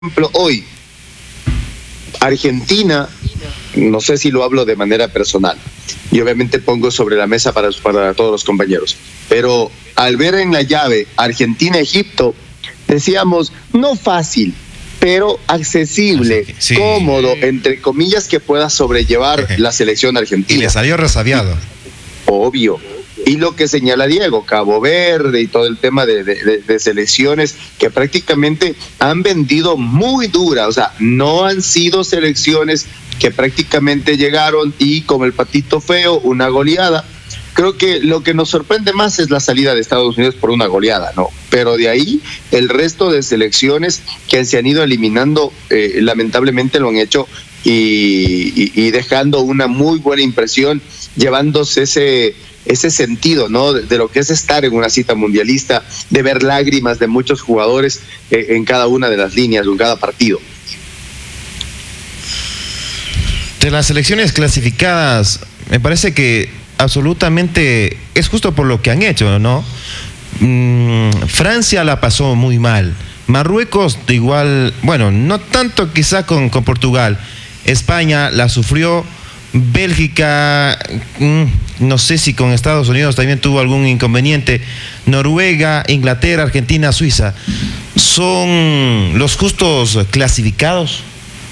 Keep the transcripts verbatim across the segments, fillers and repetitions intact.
ejemplo, hoy, Argentina, no sé si lo hablo de manera personal, y obviamente pongo sobre la mesa para, para todos los compañeros, pero al ver en la llave Argentina-Egipto, decíamos, no fácil, pero accesible, sí, sí. cómodo, entre comillas, que pueda sobrellevar la selección argentina. Y le salió resabiado. Obvio. Y lo que señala Diego, Cabo Verde y todo el tema de, de, de selecciones que prácticamente han vendido muy dura, o sea, no han sido selecciones que prácticamente llegaron y como el patito feo, una goleada. Creo que lo que nos sorprende más es la salida de Estados Unidos por una goleada, ¿no? Pero de ahí, el resto de selecciones que se han ido eliminando, eh, lamentablemente lo han hecho y, y, y dejando una muy buena impresión, llevándose ese... ese sentido, ¿no? De, de lo que es estar en una cita mundialista, de ver lágrimas de muchos jugadores eh, en cada una de las líneas, en cada partido. De las selecciones clasificadas, me parece que absolutamente es justo por lo que han hecho, ¿no? Mm, Francia la pasó muy mal. Marruecos, de igual, bueno, no tanto quizá con, con Portugal. España la sufrió. Bélgica, no sé si con Estados Unidos también tuvo algún inconveniente. Noruega, Inglaterra, Argentina, Suiza. ¿Son los justos clasificados?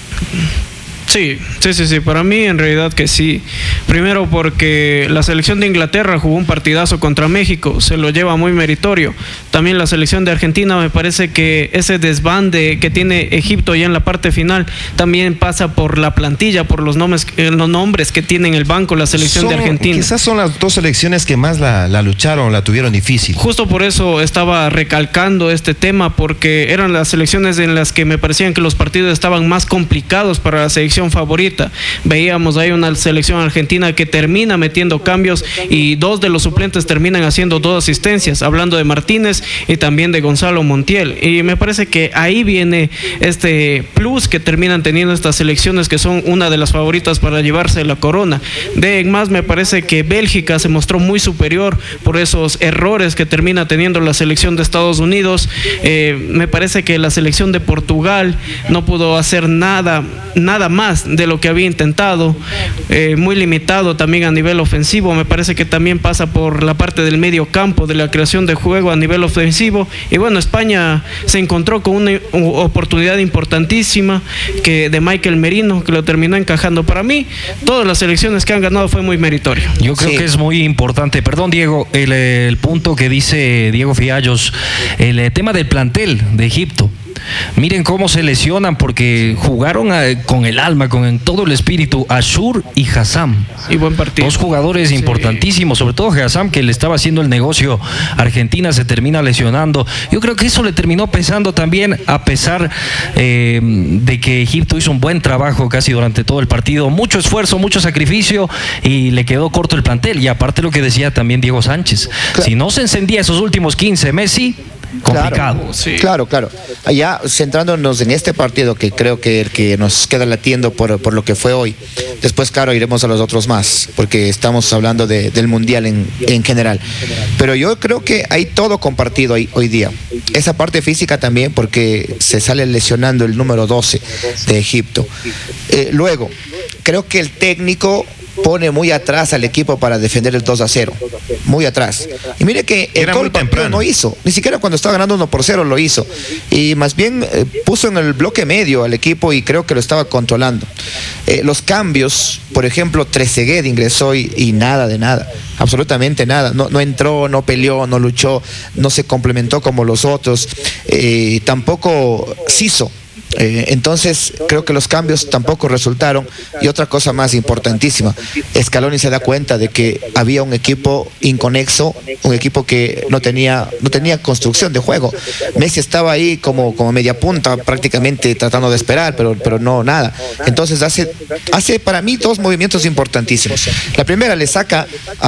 Sí, sí, sí, sí, para mí en realidad que sí. Primero porque la selección de Inglaterra jugó un partidazo contra México, se lo lleva muy meritorio. También la selección de Argentina, me parece que ese desbande que tiene Egipto ya en la parte final también pasa por la plantilla, por los nombres, los nombres que tiene en el banco la selección son, de Argentina. Quizás son las dos selecciones que más la, la lucharon, la tuvieron difícil. Justo por eso estaba recalcando este tema, porque eran las selecciones en las que me parecían que los partidos estaban más complicados para la selección favorita. Veíamos ahí una selección argentina que termina metiendo cambios y dos de los suplentes terminan haciendo dos asistencias, hablando de Martínez y también de Gonzalo Montiel, y me parece que ahí viene este plus que terminan teniendo estas selecciones que son una de las favoritas para llevarse la corona. De en más, me parece que Bélgica se mostró muy superior por esos errores que termina teniendo la selección de Estados Unidos. Eh, me parece que la selección de Portugal no pudo hacer nada, nada más de lo que había intentado, eh, muy limitado también a nivel ofensivo. Me parece que también pasa por la parte del medio campo, de la creación de juego a nivel ofensivo. Y bueno, España se encontró con una oportunidad importantísima que de Michael Merino, que lo terminó encajando. Para mí, todas las selecciones que han ganado fue muy meritorio. Yo creo sí. que es muy importante, perdón Diego, el, el punto que dice Diego Fiallos, el tema del plantel de Egipto. Miren cómo se lesionan, porque jugaron a, con el alma, con todo el espíritu, Ashur y Hassam. Y buen partido. Dos jugadores sí. importantísimos, sobre todo Hassam, que le estaba haciendo el negocio a Argentina, se termina lesionando. Yo creo que eso le terminó pesando también, a pesar eh, de que Egipto hizo un buen trabajo casi durante todo el partido. Mucho esfuerzo, mucho sacrificio, y le quedó corto el plantel. Y aparte lo que decía también Diego Sánchez, claro. si no se encendía esos últimos quince, Messi... complicado. Claro, sí. claro, claro. Ya centrándonos en este partido, que creo que el que nos queda latiendo por, por lo que fue hoy. Después, claro, iremos a los otros más, porque estamos hablando de, del Mundial en, en general. Pero yo creo que hay todo compartido hoy, hoy día. Esa parte física también, porque se sale lesionando el número doce de Egipto. Eh, luego, creo que el técnico pone muy atrás al equipo para defender el dos a cero, muy atrás. Y mire que el todo el partido no hizo, ni siquiera cuando estaba ganando uno por cero lo hizo, y más bien eh, puso en el bloque medio al equipo y creo que lo estaba controlando. Eh, los cambios, por ejemplo, Trezeguet ingresó y, y nada de nada, absolutamente nada, no, no entró, no peleó, no luchó, no se complementó como los otros, eh, tampoco Ciso. Eh, entonces creo que los cambios tampoco resultaron. Y otra cosa más importantísima, Scaloni se da cuenta de que había un equipo inconexo, un equipo que no tenía no tenía construcción de juego. Messi estaba ahí como, como media punta, prácticamente tratando de esperar, pero, pero no nada. Entonces hace, hace para mí dos movimientos importantísimos. La primera, le saca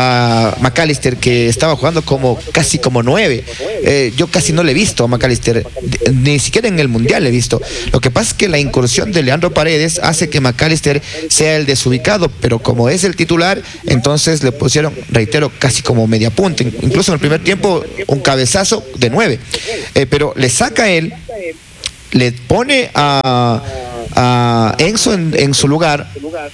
a McAllister, que estaba jugando como casi como nueve. eh, yo casi no le he visto a McAllister, ni siquiera en el Mundial le he visto. Lo que pasa es que la incursión de Leandro Paredes hace que McAllister sea el desubicado, pero como es el titular, entonces le pusieron, reitero, casi como media punta. Incluso en el primer tiempo un cabezazo de nueve, eh, pero le saca él le pone a, a Enzo en, en su lugar,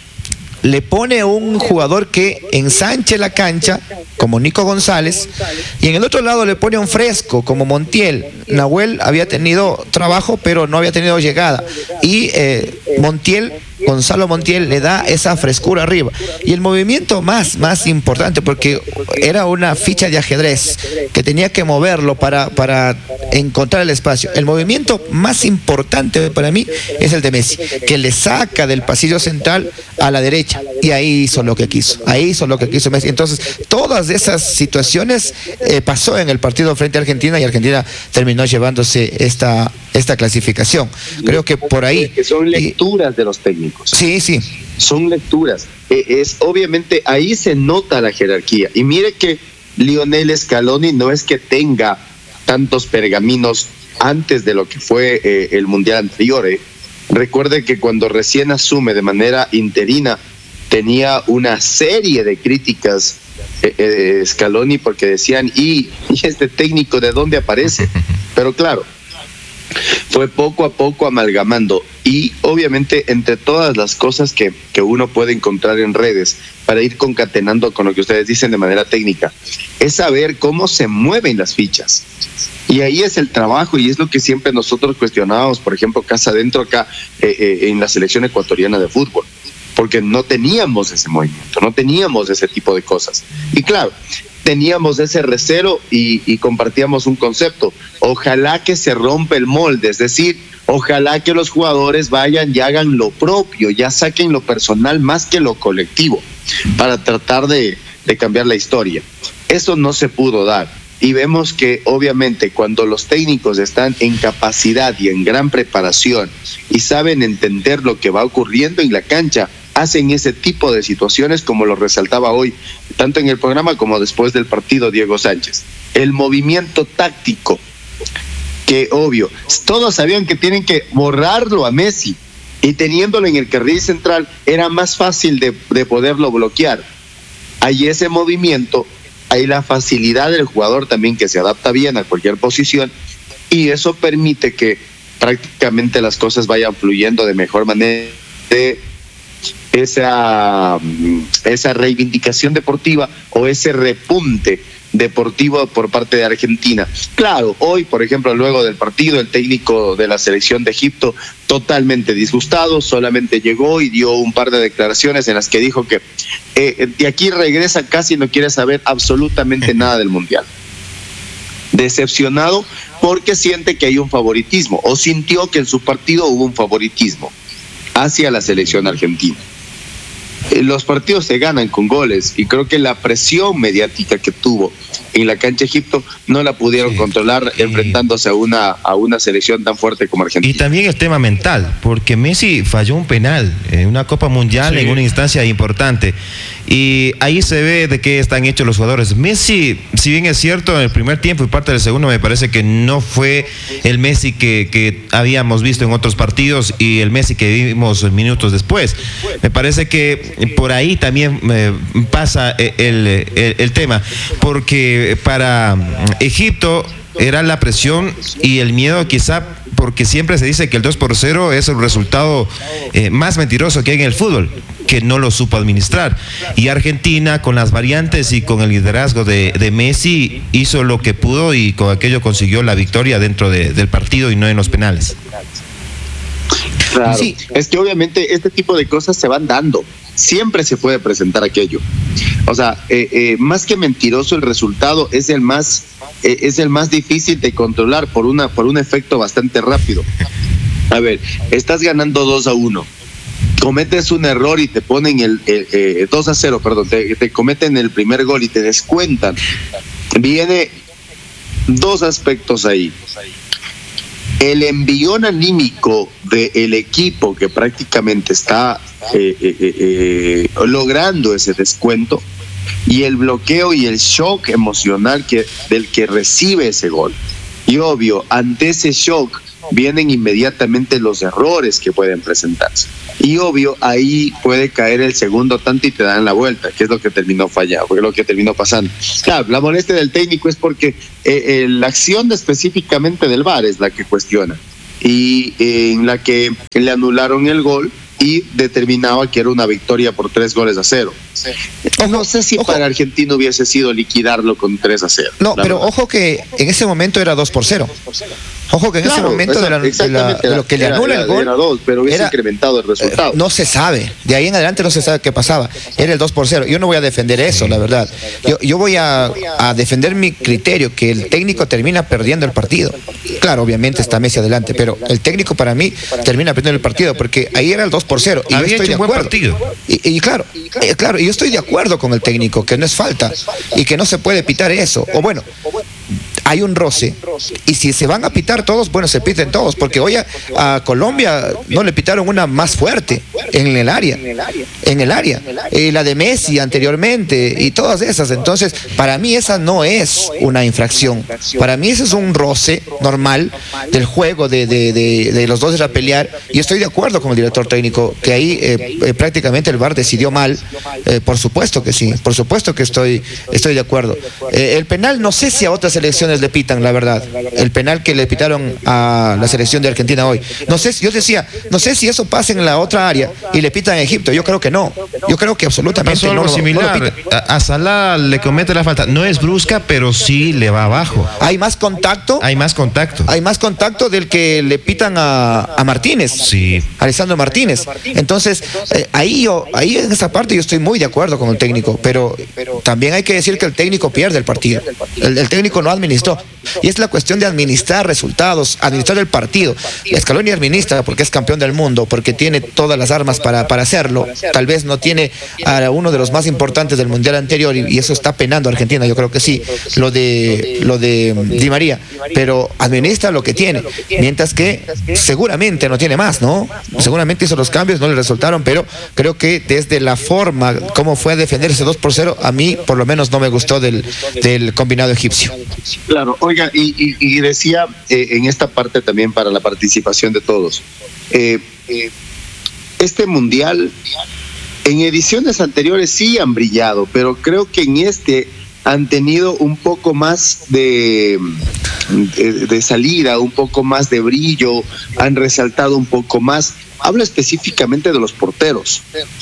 le pone un jugador que ensanche la cancha, como Nico González, y en el otro lado le pone un fresco, como Montiel. Nahuel había tenido trabajo, pero no había tenido llegada. Y eh, Montiel, Gonzalo Montiel, le da esa frescura arriba. Y el movimiento más, más importante, porque era una ficha de ajedrez, que tenía que moverlo para, para encontrar el espacio. El movimiento más importante para mí es el de Messi, que le saca del pasillo central a la derecha. Y ahí hizo lo que quiso, ahí hizo lo que quiso Messi. Entonces, todas esas situaciones eh, pasó en el partido frente a Argentina, y Argentina terminó llevándose esta, esta clasificación. Creo que por ahí... Que son lecturas de los técnicos. Sí, sí. Son lecturas. Eh, es obviamente, ahí se nota la jerarquía. Y mire que Lionel Scaloni no es que tenga tantos pergaminos antes de lo que fue eh, el Mundial anterior. Eh. Recuerde que cuando recién asume de manera interina, tenía una serie de críticas eh, eh, Scaloni, porque decían, ¿y, ¿y este técnico de dónde aparece? Pero claro, fue poco a poco amalgamando, y obviamente entre todas las cosas que, que uno puede encontrar en redes para ir concatenando con lo que ustedes dicen de manera técnica, es saber cómo se mueven las fichas. Y ahí es el trabajo, y es lo que siempre nosotros cuestionábamos, por ejemplo, casa adentro acá eh, eh, en la selección ecuatoriana de fútbol, porque no teníamos ese movimiento, no teníamos ese tipo de cosas. Y claro, teníamos ese recelo y, y compartíamos un concepto. Ojalá que se rompa el molde, es decir, ojalá que los jugadores vayan y hagan lo propio, ya saquen lo personal más que lo colectivo, para tratar de, de cambiar la historia. Eso no se pudo dar. Y vemos que obviamente cuando los técnicos están en capacidad y en gran preparación y saben entender lo que va ocurriendo en la cancha, hacen ese tipo de situaciones, como lo resaltaba hoy, tanto en el programa como después del partido Diego Sánchez. El movimiento táctico, que obvio, todos sabían que tienen que borrarlo a Messi, y teniéndolo en el carril central era más fácil de, de poderlo bloquear. Hay ese movimiento, hay la facilidad del jugador también, que se adapta bien a cualquier posición, y eso permite que prácticamente las cosas vayan fluyendo de mejor manera. Esa, esa reivindicación deportiva o ese repunte deportivo por parte de Argentina. Claro, hoy, por ejemplo, luego del partido, el técnico de la selección de Egipto totalmente disgustado, solamente llegó y dio un par de declaraciones en las que dijo que eh, de aquí regresa casi no quiere saber absolutamente nada del Mundial. Decepcionado porque siente que hay un favoritismo, o sintió que en su partido hubo un favoritismo hacia la selección argentina. Los partidos se ganan con goles, y creo que la presión mediática que tuvo en la cancha Egipto no la pudieron sí, controlar y... enfrentándose a una, a una selección tan fuerte como Argentina. Y también el tema mental, porque Messi falló un penal en una Copa Mundial, sí, en una instancia importante, y ahí se ve de qué están hechos los jugadores. Messi, si bien es cierto, en el primer tiempo y parte del segundo me parece que no fue el Messi que, que habíamos visto en otros partidos y el Messi que vimos minutos después. Me parece que por ahí también eh, pasa el, el, el tema, porque para Egipto era la presión y el miedo, quizá porque siempre se dice que el dos por cero es el resultado eh, más mentiroso que hay en el fútbol, que no lo supo administrar. Y Argentina, con las variantes y con el liderazgo de, de Messi, hizo lo que pudo y con aquello consiguió la victoria dentro de, del partido y no en los penales. Claro, sí, es que obviamente este tipo de cosas se van dando. Siempre se puede presentar aquello. O sea, eh, eh, más que mentiroso, el resultado es el más eh, es el más difícil de controlar por una por un efecto bastante rápido. A ver, estás ganando dos a uno, cometes un error y te ponen el, el eh, dos a cero, perdón, te, te cometen el primer gol y te descuentan. Viene dos aspectos ahí. El envión anímico del equipo que prácticamente está eh, eh, eh, logrando ese descuento, y el bloqueo y el shock emocional que, del que recibe ese gol. Y obvio, ante ese shock vienen inmediatamente los errores que pueden presentarse. Y obvio, ahí puede caer el segundo tanto y te dan la vuelta, que es lo que terminó fallando, porque es lo que terminó pasando. Claro, la molestia del técnico es porque eh, eh, la acción específicamente del V A R es la que cuestiona. y eh, en la que le anularon el gol y determinaba que era una victoria por tres goles a cero. No sé si ojo. para Argentina hubiese sido liquidarlo con tres a cero. No, pero verdad. ojo que en ese momento era dos por cero. Ojo que en Claro, ese momento de, la, de, la, de lo que le era, anula era, el gol era dos, pero hubiese era, incrementado el resultado. Eh, no se sabe, de ahí en adelante no se sabe qué pasaba. Era el dos por cero. Yo no voy a defender eso, la verdad. Yo, yo voy a, a defender mi criterio, que el técnico termina perdiendo el partido. Claro, obviamente está Messi adelante, pero el técnico para mí termina perdiendo el partido, porque ahí era el dos por cero. Y Había yo estoy hecho de un buen acuerdo. partido. Y, y claro, eh, claro, yo estoy de acuerdo con el técnico, que no es falta y que no se puede pitar eso. O bueno, hay un roce, y si se van a pitar todos, bueno, se piten todos, porque hoy a, a Colombia no le pitaron una más fuerte en el área, en el área, eh, la de Messi anteriormente y todas esas. Entonces, para mí esa no es una infracción, para mí ese es un roce normal del juego de, de, de, de los dos de la pelear, y estoy de acuerdo con el director técnico, que ahí eh, eh, prácticamente el V A R decidió mal. Eh, por supuesto que sí, por supuesto que estoy, estoy de acuerdo. Eh, el penal, no sé si a otras selecciones le pitan, la verdad. El penal que le pitaron a la selección de Argentina hoy. No sé, yo decía, no sé si eso pasa en la otra área y le pitan a Egipto. Yo creo que no. Yo creo que absolutamente Pasó algo no, lo- no lo similar. pitan. a, a Salah le comete la falta. No es brusca, pero sí le va abajo. Hay más contacto. Hay más contacto. Hay más contacto del que le pitan a, a Martínez. Sí. Alessandro Martínez. Entonces, eh, ahí yo, ahí en esa parte yo estoy muy de acuerdo con el técnico, pero también hay que decir que el técnico pierde el partido. El, el técnico no administró. Y es la cuestión de administrar resultados, administrar el partido. Scaloni administra porque es campeón del mundo, porque tiene todas las armas para, para hacerlo. Tal vez no tiene a uno de los más importantes del mundial anterior, y, y eso está penando a Argentina, yo creo que sí, lo de lo de Di María, pero administra lo que tiene, mientras que seguramente no tiene más, ¿no? Seguramente hizo los cambios, no le resultaron, pero creo que desde la forma como fue a defender ese dos por cero, a mí por lo menos no me gustó del, del combinado egipcio. Claro, oiga, y, y, y decía eh, en esta parte también para la participación de todos, eh, eh, este mundial en ediciones anteriores sí han brillado, pero creo que en este han tenido un poco más de, de, de salida, un poco más de brillo, han resaltado un poco más. Hablo específicamente de los porteros.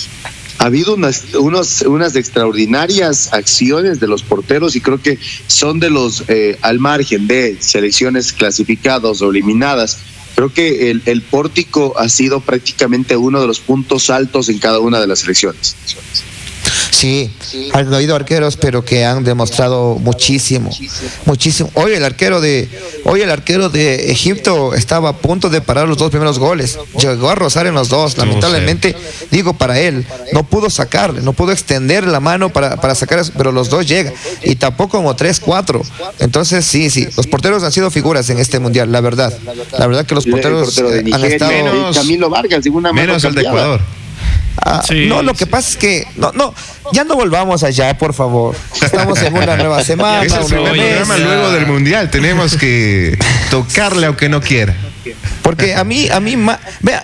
Ha habido unas, unos, unas extraordinarias acciones de los porteros, y creo que son de los, eh, al margen de selecciones clasificadas o eliminadas, creo que el, el pórtico ha sido prácticamente uno de los puntos altos en cada una de las selecciones. Sí, han habido arqueros, pero que han demostrado muchísimo, muchísimo. Hoy el arquero de, hoy el arquero de Egipto estaba a punto de parar los dos primeros goles. Llegó a rozar en los dos. Lamentablemente, digo, para él, no pudo sacarle, no pudo extender la mano para, para sacar eso, pero los dos llegan. Y tampoco como tres, cuatro. Entonces, sí, sí, los porteros han sido figuras en este mundial, la verdad. La verdad que los porteros portero de eh, han Nigeria, estado... menos- Camilo Vargas, de una mano Menos el de cambiada. Ecuador. Ah, Sí, no, lo que sí. pasa es que no, no, ya no volvamos allá, por favor. Estamos en una nueva semana, Ese es un el nuevo mes. programa luego del mundial. Tenemos que tocarle aunque no quiera. Porque a mí, a mí, ma- vea,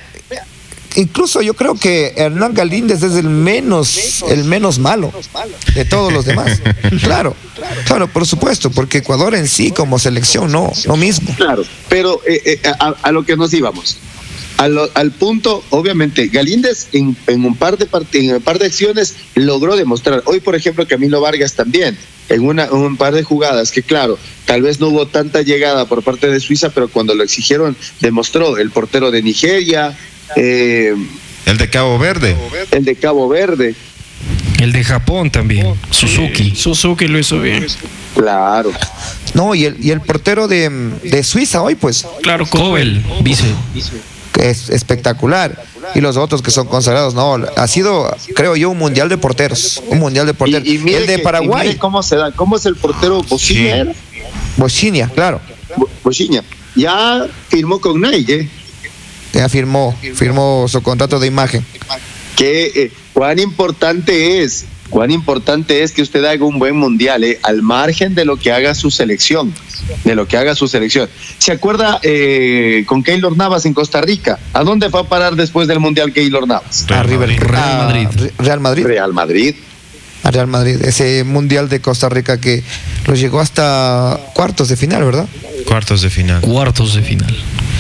incluso yo creo que Hernán Galíndez es el menos, el menos malo de todos los demás. Claro, claro, por supuesto, porque Ecuador en sí como selección no, no mismo. Claro, pero eh, eh, a, a lo que nos íbamos. A lo- al punto, obviamente, Galíndez en, en un par de part- en un par de acciones logró demostrar. Hoy, por ejemplo, Camilo Vargas también, en una, en un par de jugadas que, claro, tal vez no hubo tanta llegada por parte de Suiza, pero cuando lo exigieron, demostró. El portero de Nigeria, eh, El de Cabo Verde. el de Cabo Verde, El de Japón también, Suzuki. Suzuki lo hizo bien. claro. No, y el, y el portero de, de Suiza hoy, pues, Claro, Kobel, vice. que es espectacular. Y los otros que son consagrados, no, ha sido, creo yo, un mundial de porteros. Un mundial de porteros. Y, y mire el de que- y Paraguay, mire cómo se da, cómo es el portero Bociña, era? Bociña, claro. Bo- Bociña. Ya firmó con Nike, ¿eh? Ya firmó, firmó su contrato de imagen. que eh, cuán importante es, cuán importante es que usted haga un buen mundial, eh, al margen de lo que haga su selección, de lo que haga su selección. ¿Se acuerda eh, con Keylor Navas en Costa Rica? ¿A dónde fue a parar después del mundial Keylor Navas? A River, Real a Madrid. Re- Real Madrid. Real Madrid. A Real Madrid. Ese mundial de Costa Rica que lo llegó hasta cuartos de final, ¿verdad? Cuartos de final. Cuartos de final.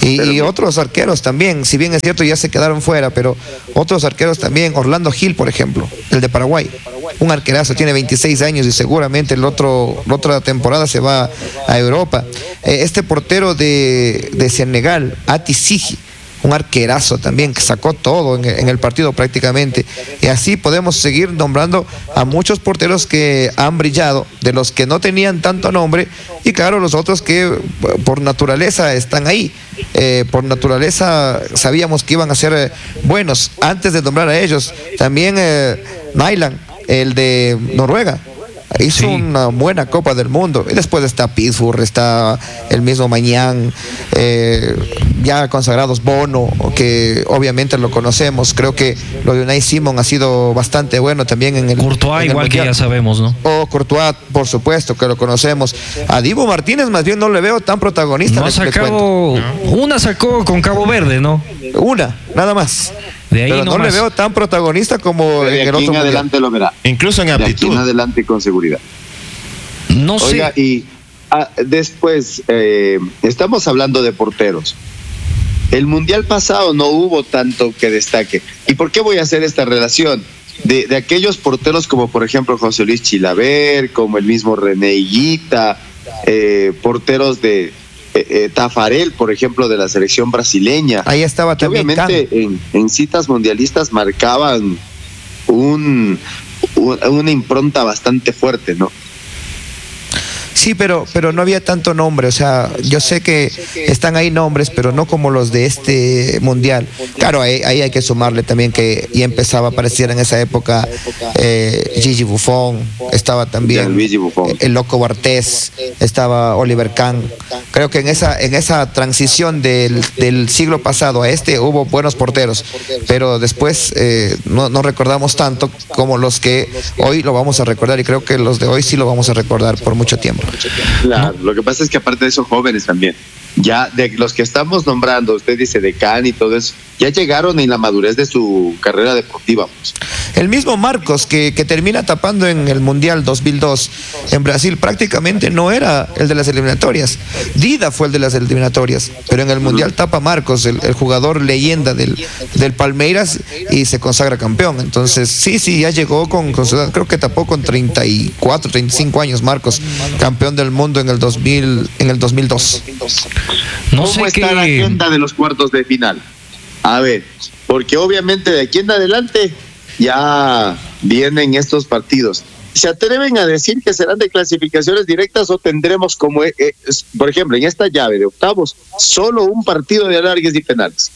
Y, y otros arqueros también, si bien es cierto ya se quedaron fuera, pero otros arqueros también, Orlando Gil, por ejemplo, el de Paraguay, un arquerazo, tiene veintiséis años y seguramente el otro, la otra temporada se va a Europa. Eh, este portero de, de Senegal, Ati Sigi, un arquerazo también, que sacó todo en, en el partido prácticamente. Y así podemos seguir nombrando a muchos porteros que han brillado, de los que no tenían tanto nombre, y claro, los otros que por naturaleza están ahí. Eh, por naturaleza sabíamos que iban a ser eh, buenos. Antes de nombrar a ellos, también eh, Nyland, el de Noruega, hizo sí. una buena Copa del Mundo. Y después está Pittsburgh, está el mismo Mañán, eh, ya consagrados Bono, que obviamente lo conocemos. Creo que lo de Unai Simon ha sido bastante bueno también en el Courtois, en igual el que ya sabemos, ¿no? Oh, Courtois, por supuesto que lo conocemos. A Dibu Martínez más bien no le veo tan protagonista. No ha sacado, una sacó con Cabo Verde, ¿no? Una, nada más. De ahí Pero no, no le veo tan protagonista como de en el aquí otro en adelante mundial. lo verá. Incluso en De aquí aptitud. en adelante con seguridad. No sé. Oiga, y ah, después, eh, estamos hablando de porteros. El mundial pasado no hubo tanto que destaque. ¿Y por qué voy a hacer esta relación? De, de aquellos porteros como por ejemplo José Luis Chilaver, como el mismo René Higuita, eh, porteros de eh, eh, Tafarel, por ejemplo, de la selección brasileña. Ahí estaba Que también obviamente en, en citas mundialistas marcaban un, un, una impronta bastante fuerte, ¿no? Sí, pero, pero no había tanto nombre, o sea, yo sé que están ahí nombres, pero no como los de este mundial. Claro, ahí, ahí hay que sumarle también que ya empezaba a aparecer en esa época eh, Gigi Buffon, estaba también Buffon. el Loco Bartés, estaba Oliver Kahn. Creo que en esa, en esa transición del, del siglo pasado a este hubo buenos porteros, pero después eh, no, no recordamos tanto como los que hoy lo vamos a recordar, y creo que los de hoy sí lo vamos a recordar por mucho tiempo. Claro, lo que pasa es que aparte de esos jóvenes también, ya de los que estamos nombrando, usted dice de Can y todo eso, ya llegaron en la madurez de su carrera deportiva. Pues. El mismo Marcos, que, que termina tapando en el Mundial dos mil dos en Brasil, prácticamente no era el de las eliminatorias. Dida fue el de las eliminatorias, pero en el Mundial tapa Marcos, el, el jugador leyenda del, del Palmeiras, y se consagra campeón. Entonces, sí, sí, ya llegó con, con su edad. Creo que tapó con treinta y cuatro, treinta y cinco años Marcos, campeón del mundo en el dos mil, en el dos mil dos. No ¿Cómo sé está qué... la agenda de los cuartos de final? A ver, porque obviamente de aquí en adelante ya vienen estos partidos. ¿Se atreven a decir que serán de clasificaciones directas o tendremos como, eh, eh, por ejemplo, en esta llave de octavos, solo un partido de alargues y penales?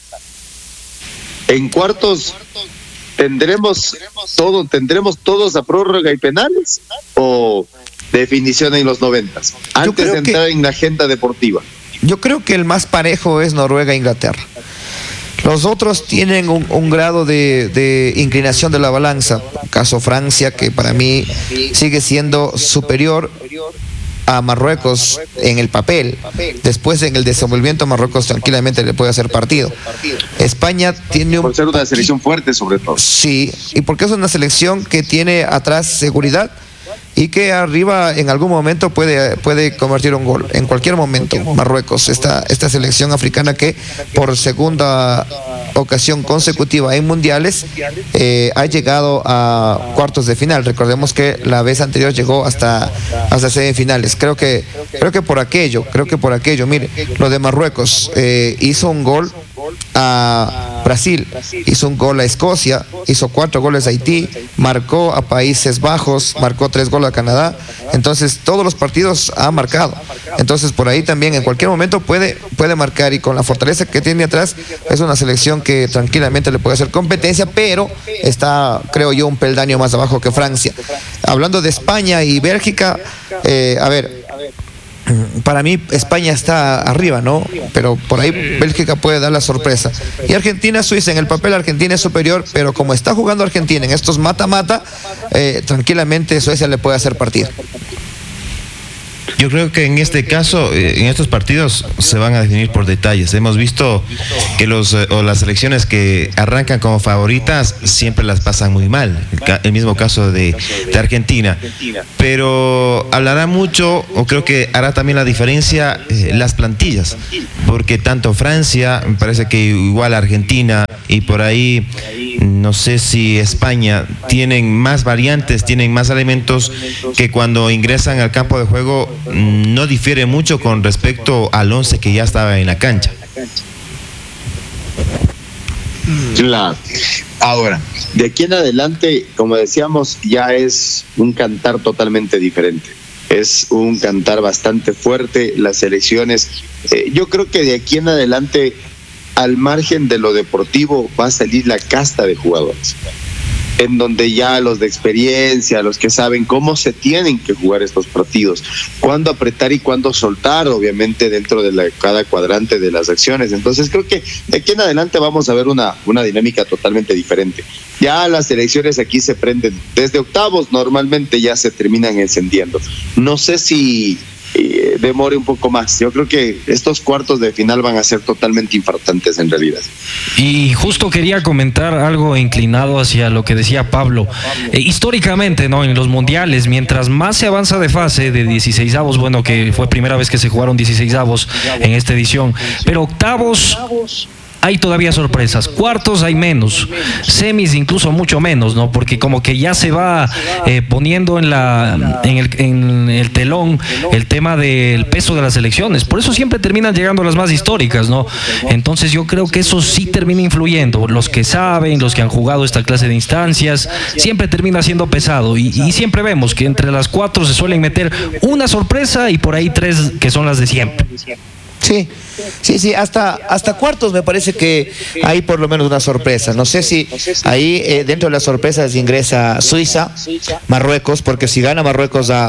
En cuartos tendremos todo, tendremos todos a prórroga y penales o definición en los noventas, antes de entrar que... en la agenda deportiva. Yo creo que el más parejo es Noruega e Inglaterra. Los otros tienen un, un grado de, de inclinación de la balanza. Caso Francia, que para mí sigue siendo superior a Marruecos en el papel. Después, en el desenvolvimiento, Marruecos tranquilamente le puede hacer partido. España tiene un... Por ser una selección fuerte, sobre todo. Sí, y porque es una selección que tiene atrás seguridad y que arriba en algún momento puede, puede convertir un gol, en cualquier momento. Marruecos, esta, esta selección africana que por segunda ocasión consecutiva en mundiales eh, ha llegado a cuartos de final. Recordemos que la vez anterior llegó hasta, hasta semifinales. Creo que, creo que por aquello, creo que por aquello, mire, lo de Marruecos eh, hizo un gol a Brasil, hizo un gol a Escocia, hizo cuatro goles a Haití, marcó a Países Bajos, marcó tres goles a Canadá. Entonces todos los partidos ha marcado. Entonces por ahí también en cualquier momento puede, puede marcar, y con la fortaleza que tiene atrás es una selección que tranquilamente le puede hacer competencia, pero está, creo yo, un peldaño más abajo que Francia. Hablando de España y Bélgica, eh, a ver, para mí España está arriba, ¿no? Pero por ahí Bélgica puede dar la sorpresa. Y Argentina, Suiza, en el papel Argentina es superior, pero como está jugando Argentina en estos mata-mata, eh, tranquilamente Suecia le puede hacer partido. Yo creo que en este caso, eh, en estos partidos se van a definir por detalles. Hemos visto que los eh, o las selecciones que arrancan como favoritas siempre las pasan muy mal. El, ca- el mismo caso de, de Argentina. Pero hablará mucho, o creo que hará también la diferencia, eh, las plantillas. Porque tanto Francia, me parece que igual Argentina y por ahí, no sé si España, tienen más variantes, tienen más elementos que cuando ingresan al campo de juego no difiere mucho con respecto al once que ya estaba en la cancha. Claro. Ahora, de aquí en adelante, como decíamos, ya es un cantar totalmente diferente. Es un cantar bastante fuerte. Las selecciones, eh, yo creo que de aquí en adelante, al margen de lo deportivo, va a salir la casta de jugadores, en donde ya los de experiencia, los que saben cómo se tienen que jugar estos partidos, cuándo apretar y cuándo soltar, obviamente dentro de la, cada cuadrante de las acciones. Entonces creo que de aquí en adelante vamos a ver una, una dinámica totalmente diferente. Ya las elecciones aquí se prenden desde octavos, normalmente ya se terminan encendiendo. No sé si eh, demore un poco más. Yo creo que estos cuartos de final van a ser totalmente importantes en realidad. Y justo quería comentar algo inclinado hacia lo que decía Pablo. Eh, históricamente, ¿no? En los mundiales, mientras más se avanza de fase de dieciseisavos, bueno, que fue primera vez que se jugaron dieciseisavos en esta edición, pero octavos hay todavía sorpresas, cuartos hay menos, semis incluso mucho menos, ¿no? Porque como que ya se va eh, poniendo en la en el, en el telón el tema del peso de las elecciones, por eso siempre terminan llegando las más históricas, ¿no? Entonces yo creo que eso sí termina influyendo, los que saben, los que han jugado esta clase de instancias, siempre termina siendo pesado y, y siempre vemos que entre las cuatro se suelen meter una sorpresa y por ahí tres que son las de siempre. Sí, sí, sí, hasta, hasta cuartos me parece que hay por lo menos una sorpresa. No sé si ahí eh, dentro de las sorpresas ingresa Suiza, Marruecos, porque si gana Marruecos a,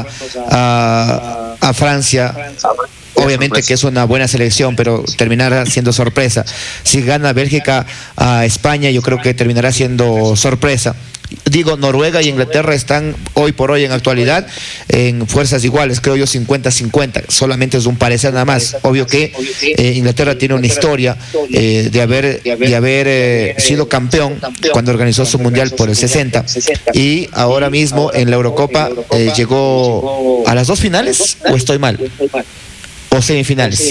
a, a Francia, obviamente que es una buena selección, pero terminará siendo sorpresa. Si gana Bélgica a España, yo creo que terminará siendo sorpresa. Digo, Noruega y Inglaterra están hoy por hoy en actualidad en fuerzas iguales, creo yo cincuenta cincuenta, solamente es un parecer nada más. Obvio que eh, Inglaterra tiene una historia eh, de haber, de haber eh, sido campeón cuando organizó su mundial por el sesenta y ahora mismo en la Eurocopa eh, llegó a las dos finales, ¿o estoy mal? O semifinales.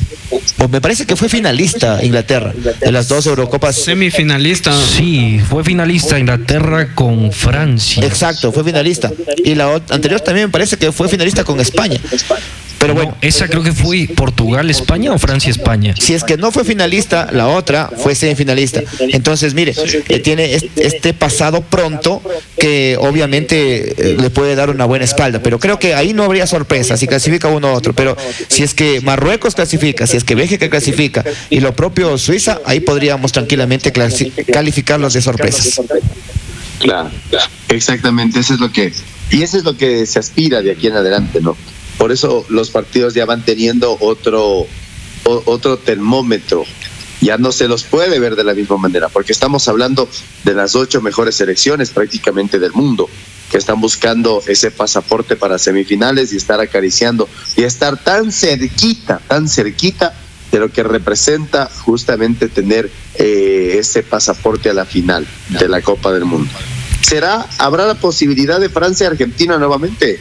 O me parece que fue finalista Inglaterra de las dos Eurocopas. Semifinalista. Sí, fue finalista Inglaterra con Francia. Exacto, fue finalista. Y la ot- anterior también me parece que fue finalista con España. Pero bueno, No, esa creo que fue Portugal, España o Francia, España. si es que no fue finalista, la otra fue semifinalista. Entonces, mire, eh, tiene es- este pasado pronto que obviamente eh, le puede dar una buena espalda, pero creo que ahí no habría sorpresa si clasifica uno u otro. Pero si es que Marruecos clasifica, si es que Bélgica clasifica y lo propio Suiza, ahí podríamos tranquilamente clasi- calificarlos de sorpresas. Claro, exactamente, eso es lo que, y eso es lo que se aspira de aquí en adelante, ¿no? Por eso los partidos ya van teniendo otro, o- otro termómetro. Ya no se los puede ver de la misma manera, porque estamos hablando de las ocho mejores selecciones prácticamente del mundo, que están buscando ese pasaporte para semifinales y estar acariciando y estar tan cerquita, tan cerquita de lo que representa justamente tener eh, ese pasaporte a la final de la Copa del Mundo. ¿Será, habrá la posibilidad de Francia-Argentina nuevamente?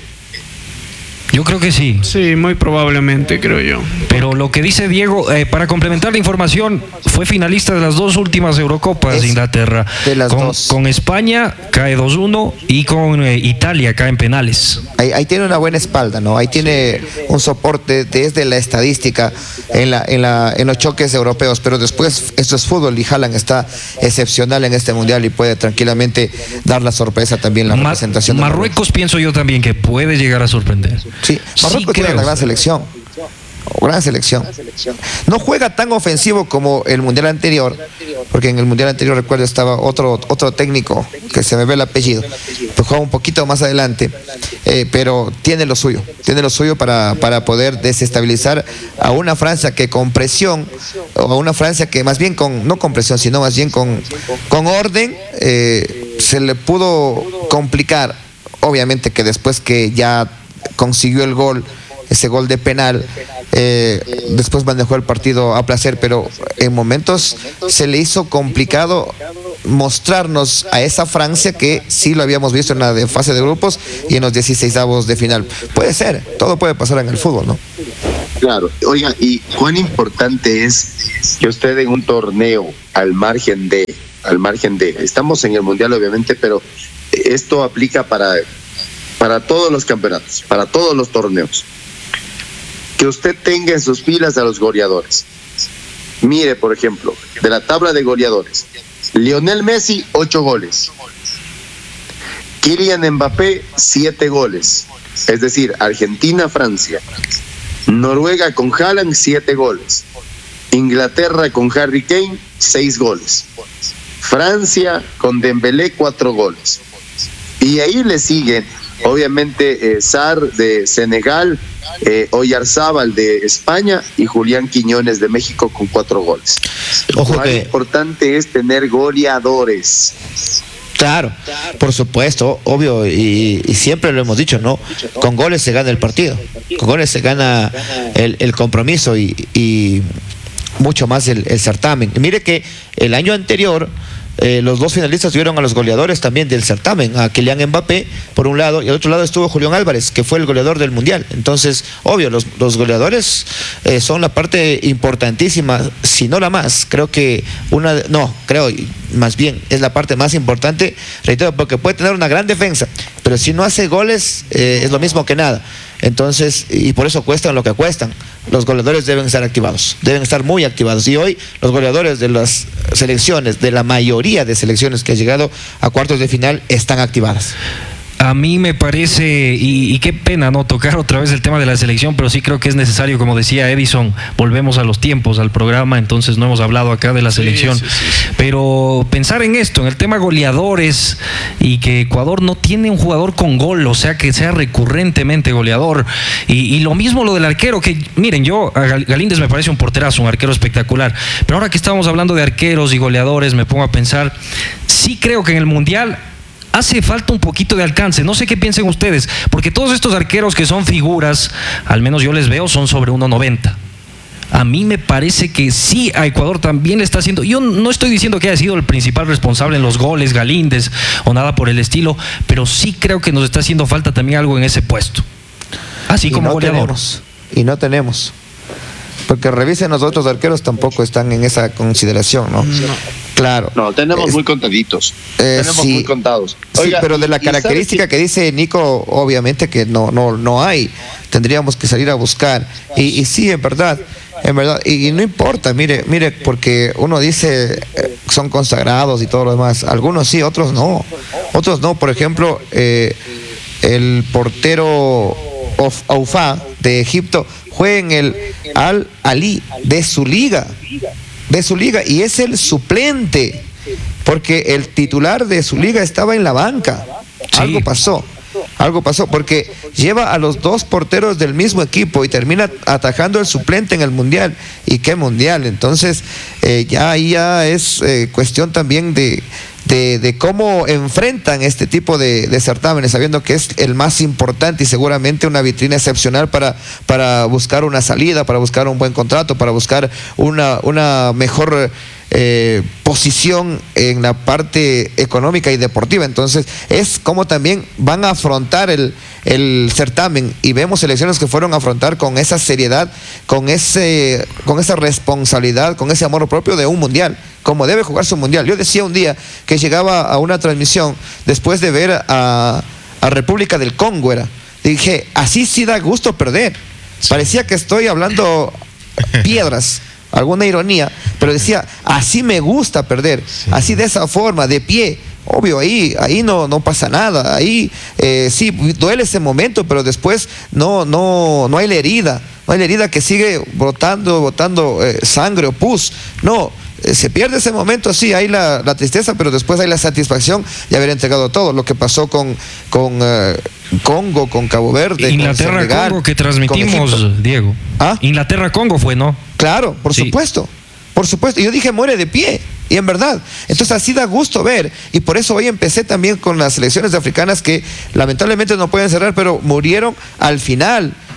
Yo creo que sí. Sí, muy probablemente, creo yo. Pero lo que dice Diego, eh, para complementar la información, fue finalista de las dos últimas Eurocopas Es de Inglaterra. de las con, dos. con España cae dos uno y con eh, Italia cae en penales. Ahí, ahí tiene una buena espalda, ¿no? Ahí tiene un soporte desde la estadística en, la, en, la, en los choques europeos, pero después esto es fútbol y Haaland está excepcional en este mundial y puede tranquilamente dar la sorpresa también la Ma- representación de Marruecos pienso yo también que puede llegar a sorprender. Sí, Marruecos tiene creo. una gran selección. Gran selección. No juega tan ofensivo como el mundial anterior, porque en el mundial anterior recuerdo estaba otro otro técnico que se me ve el apellido, pues juega un poquito más adelante, eh, pero tiene lo suyo, tiene lo suyo para, para poder desestabilizar a una Francia que con presión, o a una Francia que más bien con, no con presión, sino más bien con, con orden, eh, se le pudo complicar. Obviamente que después que ya consiguió el gol ese gol de penal. Eh, después manejó el partido a placer, pero en momentos se le hizo complicado mostrarnos a esa Francia que sí lo habíamos visto en la de fase de grupos y en los dieciseisavos de final. Puede ser, todo puede pasar en el fútbol, ¿no? Claro, oiga, y cuán importante es que usted en un torneo al margen de, al margen de, estamos en el Mundial obviamente, pero esto aplica para, para todos los campeonatos, para todos los torneos, que usted tenga en sus filas a los goleadores. Mire, por ejemplo, de la tabla de goleadores, Lionel Messi, ocho goles. Kylian Mbappé, siete goles. Es decir, Argentina, Francia. Noruega con Haaland, siete goles. Inglaterra con Harry Kane, seis goles. Francia con Dembélé, cuatro goles. Y ahí le siguen, obviamente, eh, Sarr de Senegal, eh, Oyarzábal de España y Julián Quiñones de México con cuatro goles. Ojo Lo que importante es tener goleadores. Claro, por supuesto, obvio, y, y siempre lo hemos dicho, ¿no? Con goles se gana el partido, con goles se gana el, el compromiso y, y mucho más el, el certamen. Y mire que el año anterior eh, los dos finalistas tuvieron a los goleadores también del certamen, a Kylian Mbappé por un lado y al otro lado estuvo Julián Álvarez, que fue el goleador del Mundial. Entonces, obvio, los, los goleadores eh, son la parte importantísima, si no la más, creo que una, no, creo, más bien es la parte más importante, reitero, porque puede tener una gran defensa, pero si no hace goles eh, es lo mismo que nada. Entonces, y por eso cuestan lo que cuestan. Los goleadores deben estar activados, deben estar muy activados. Y hoy los goleadores de las selecciones, de la mayoría de selecciones que han llegado a cuartos de final, están activadas. A mí me parece, y, y qué pena no tocar otra vez el tema de la selección, pero sí creo que es necesario, como decía Edison, volvemos a los tiempos, al programa, entonces no hemos hablado acá de la selección, sí, sí, sí. Pero pensar en esto, en el tema goleadores, y que Ecuador no tiene un jugador con gol, o sea, que sea recurrentemente goleador, y, y lo mismo lo del arquero, que miren, yo, a Galíndez me parece un porterazo, un arquero espectacular, pero ahora que estamos hablando de arqueros y goleadores, me pongo a pensar, sí creo que en el Mundial hace falta un poquito de alcance, no sé qué piensen ustedes, porque todos estos arqueros que son figuras, al menos yo les veo, son sobre uno noventa. A mí me parece que sí, a Ecuador también le está haciendo, yo no estoy diciendo que haya sido el principal responsable en los goles, Galíndez, o nada por el estilo, pero sí creo que nos está haciendo falta también algo en ese puesto, así como goleador. Tenemos, y no tenemos, porque revisen los otros arqueros, tampoco están en esa consideración, ¿no? no. Claro. No, tenemos es, muy contaditos. Eh, tenemos sí, muy contados. Oiga, sí, pero de la característica que dice Nico, obviamente que no, no, no hay. Tendríamos que salir a buscar. Y, y sí, en verdad, en verdad, y, y no importa, mire, mire, porque uno dice eh, son consagrados y todo lo demás. Algunos sí, otros no. Otros no. Por ejemplo, eh, el portero Aufá de Egipto juega en el Al Ali de su liga. de su liga y es el suplente porque el titular de su liga estaba en la banca. Sí. Algo pasó, algo pasó porque lleva a los dos porteros del mismo equipo y termina atajando el suplente en el Mundial. ¿Y qué Mundial? Entonces eh, ya ahí ya es eh, cuestión también de De, de cómo enfrentan este tipo de, de certámenes, sabiendo que es el más importante y seguramente una vitrina excepcional para, para buscar una salida, para buscar un buen contrato, para buscar una, una mejor eh, posición en la parte económica y deportiva. Entonces es como también van a afrontar el, el certamen, y vemos selecciones que fueron a afrontar con esa seriedad, con, ese, con esa responsabilidad, con ese amor propio de un mundial, como debe jugarse un mundial. Yo decía un día que llegaba a una transmisión después de ver a, a República del Congo, era, dije, así sí da gusto perder. Parecía que estoy hablando piedras, alguna ironía, pero decía, así me gusta perder, sí. Así de esa forma, de pie. Obvio, ahí, ahí no, no pasa nada, ahí eh, sí duele ese momento, pero después no, no, no hay la herida, no hay la herida que sigue brotando, botando eh, sangre o pus, no. Se pierde ese momento, sí, hay la, la tristeza, pero después hay la satisfacción de haber entregado todo. Lo que pasó con, con uh, Congo, con Cabo Verde, Inglaterra-Congo que transmitimos, Diego. ¿Ah? Inglaterra-Congo fue, ¿no? Claro, por sí. supuesto, por supuesto. Y yo dije, muere de pie, y en verdad. Entonces así da gusto ver, y por eso hoy empecé también con las selecciones africanas que lamentablemente no pueden cerrar, pero murieron al final.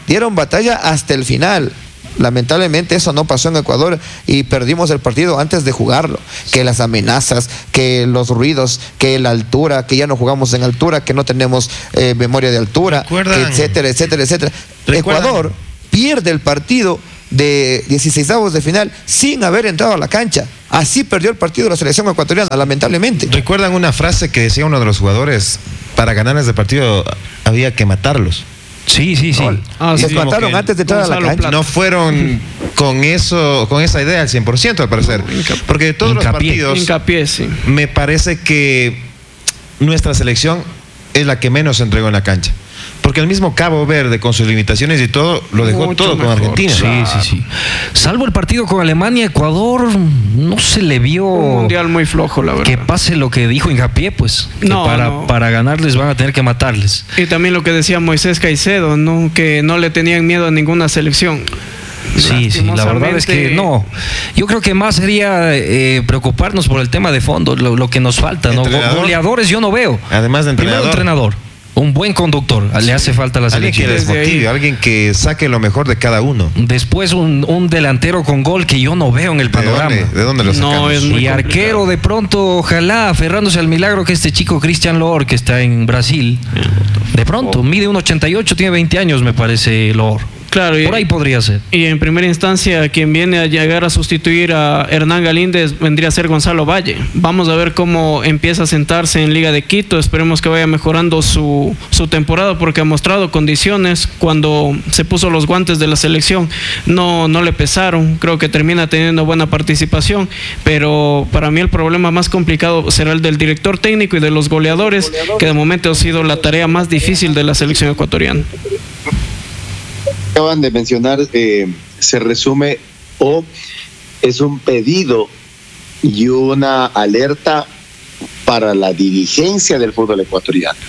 dieron batalla hasta el final. Lamentablemente eso no pasó en Ecuador y perdimos el partido antes de jugarlo. Que las amenazas, que los ruidos, que la altura, que ya no jugamos en altura, que no tenemos eh, memoria de altura, que etcétera, etcétera, etcétera. ¿Recuerdan? Ecuador pierde el partido de dieciseisavos de final sin haber entrado a la cancha. Así perdió el partido de la selección ecuatoriana, lamentablemente. ¿Recuerdan una frase que decía uno de los jugadores? Para ganar ese partido había que matarlos. Sí, sí, sí. Ah, sí, los mataron antes de entrar a la cancha. No fueron con eso, con esa idea al cien por ciento, al parecer. Porque de todos Hincapié. los partidos, Hincapié, sí. me parece que nuestra selección es la que menos se entregó en la cancha. Porque el mismo Cabo Verde, con sus limitaciones y todo, lo dejó Mucho todo mejor. con Argentina. Sí, Claro. sí, sí. Salvo el partido con Alemania, Ecuador, no se le vio Un mundial muy flojo, la verdad. que pase lo que dijo Hincapié, pues. Que No, para, no. para ganarles van a tener que matarles. Y también lo que decía Moisés Caicedo, ¿no? Que no le tenían miedo a ninguna selección. Sí, sí, la verdad es que no. Yo creo que más sería eh, preocuparnos por el tema de fondo, lo, lo que nos falta, ¿no? Go- Entrenador. Goleadores yo no veo. Además de Primero entrenador. entrenador, un buen conductor, le hace falta a la Alguien que selección. Desde desmotive, ahí. alguien que saque lo mejor de cada uno. Después un, un delantero con gol que yo no veo en el ¿De panorama. dónde, ¿De dónde lo No, sacamos? es muy Y arquero de pronto, ojalá, aferrándose al milagro que este chico Christian Loor, que está en Brasil, de pronto, mide un ochenta y ocho, tiene veinte años, me parece, Loor. Claro, y, Por ahí podría ser. y en primera instancia quien viene a llegar a sustituir a Hernán Galíndez vendría a ser Gonzalo Valle. Vamos a ver cómo empieza a sentarse en Liga de Quito. Esperemos que vaya mejorando su, su temporada porque ha mostrado condiciones. Cuando se puso los guantes de la selección no, no le pesaron. Creo que termina teniendo buena participación, pero para mí el problema más complicado será el del director técnico y de los goleadores, que de momento ha sido la tarea más difícil de la selección ecuatoriana. Acaban de mencionar, eh, se resume o es un pedido y una alerta para la dirigencia del fútbol ecuatoriano.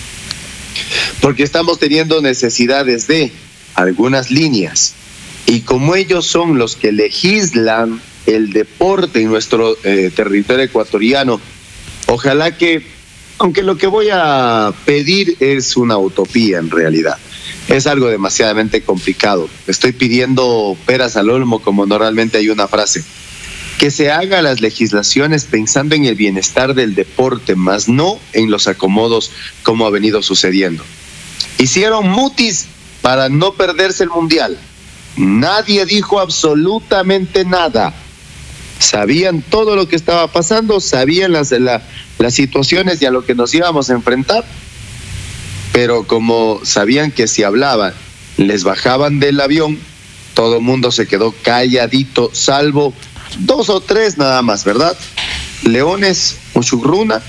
Porque estamos teniendo necesidades de algunas líneas y como ellos son los que legislan el deporte en nuestro eh, territorio ecuatoriano, ojalá que, aunque lo que voy a pedir es una utopía en realidad, es algo demasiadamente complicado. Estoy pidiendo peras al olmo, como normalmente hay una frase. Que se hagan las legislaciones pensando en el bienestar del deporte, más no en los acomodos como ha venido sucediendo. Hicieron mutis para no perderse el mundial. Nadie dijo absolutamente nada. Sabían todo lo que estaba pasando, sabían las, la, las situaciones y a lo que nos íbamos a enfrentar. Pero como sabían que si hablaban, les bajaban del avión, todo el mundo se quedó calladito, salvo dos o tres nada más, ¿verdad? Leones, Muchugruna,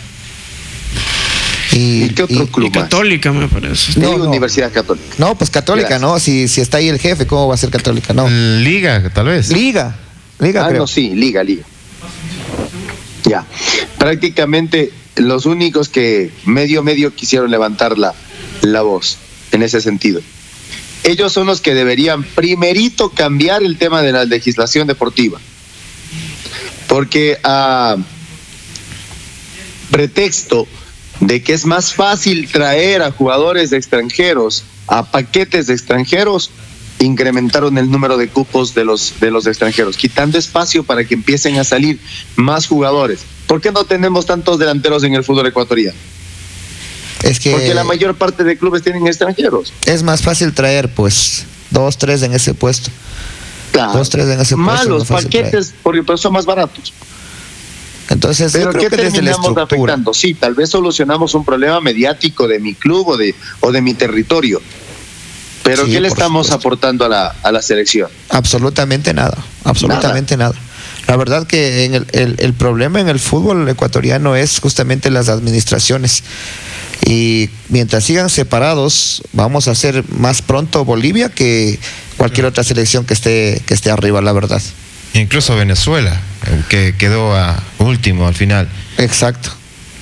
Y, ¿y qué otro y- club Y Católica, me parece. más? No, Y no. Universidad Católica. No, pues Católica, Gracias. ¿no? Si, si está ahí el jefe, ¿cómo va a ser Católica? No. Liga, tal vez. Liga, Liga Ah, creo. no, sí, Liga, Liga. Ya, prácticamente los únicos que medio, medio quisieron levantar la, la voz en ese sentido. Ellos son los que deberían primerito cambiar el tema de la legislación deportiva. Porque a pretexto de que es más fácil traer a jugadores extranjeros, a paquetes de extranjeros, incrementaron el número de cupos de los, de los extranjeros, quitando espacio para que empiecen a salir más jugadores. ¿Por qué no tenemos tantos delanteros en el fútbol ecuatoriano? Es que Porque la mayor parte de clubes tienen extranjeros. es más fácil traer, pues, dos, tres en ese puesto. Claro. Dos, tres en ese puesto, Malos no fácil paquetes porque pues, son más baratos. Entonces, Pero yo creo ¿qué que desde la terminamos estructura. afectando? Sí, tal vez solucionamos un problema mediático de mi club o de, o de mi territorio. Pero Sí, ¿qué le por estamos supuesto. aportando a la, a la selección? Absolutamente nada, absolutamente nada. La verdad que en el, el, el problema en el fútbol ecuatoriano es justamente las administraciones. Y mientras sigan separados, vamos a ser más pronto Bolivia que cualquier otra selección que esté, que esté arriba, la verdad. Incluso Venezuela, que quedó a último al final. Exacto.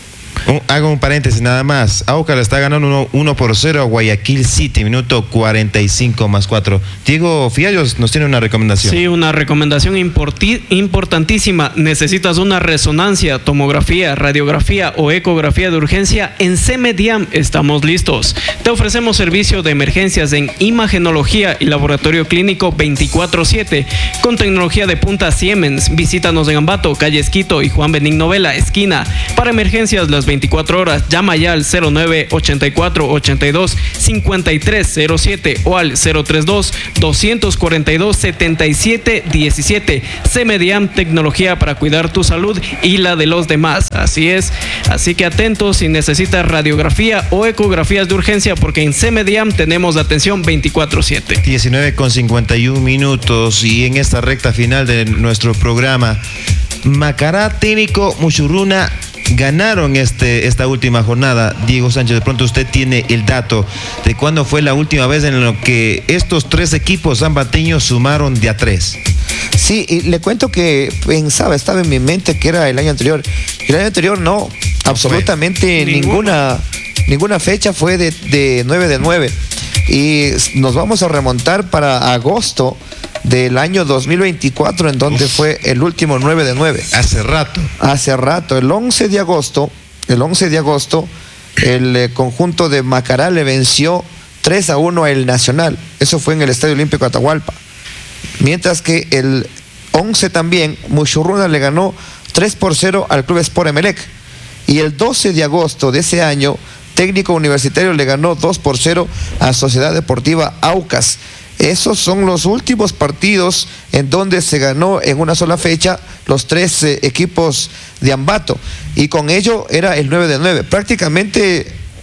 Un- hago un paréntesis nada más. Aucas le está ganando uno por cero a Guayaquil City, minuto cuarenta y cinco más cuatro. Diego Fiallos nos tiene una recomendación. Sí, una recomendación importi- importantísima. Necesitas una resonancia, tomografía, radiografía o ecografía de urgencia. En CEMEDIAM estamos listos. Te ofrecemos servicio de emergencias en imagenología y laboratorio clínico veinticuatro siete con tecnología de punta Siemens. Visítanos en Ambato, calle Esquito y Juan Benigno Vela, esquina. Para emergencias las veinticuatro horas, llama ya al cero nueve ochenta y cuatro ochenta y dos cincuenta y tres cero siete o al cero treinta y dos doscientos cuarenta y dos setenta y siete diecisiete. CEMEDIAM, tecnología para cuidar tu salud y la de los demás. Así es, así que atentos si necesitas radiografía o ecografías de urgencia, porque en CEMEDIAM tenemos atención veinticuatro siete. diecinueve con cincuenta y uno minutos y en esta recta final de nuestro programa, Macará, Técnico, Muchurruna ganaron este, esta última jornada. Diego Sánchez, de pronto usted tiene el dato de cuándo fue la última vez en lo que estos tres equipos zambateños sumaron de a tres. Sí, y le cuento que pensaba, estaba en mi mente que era el año anterior. El año anterior no, absolutamente Ninguno. ninguna, ninguna fecha fue de, de nueve de nueve. Y nos vamos a remontar para agosto del año dos mil veinticuatro, en donde Uf. fue el último nueve de nueve. Hace rato. Hace rato, el once de agosto, el once de agosto, el eh, conjunto de Macará le venció tres a uno a El Nacional. Eso fue en el Estadio Olímpico Atahualpa. Mientras que el once también, Muchurruna le ganó tres por cero al Club Sport Emelec. Y el doce de agosto de ese año, Técnico Universitario le ganó dos por cero a Sociedad Deportiva Aucas. Esos son los últimos partidos en donde se ganó en una sola fecha los tres eh, equipos de Ambato. Y con ello era el nueve de nueve, prácticamente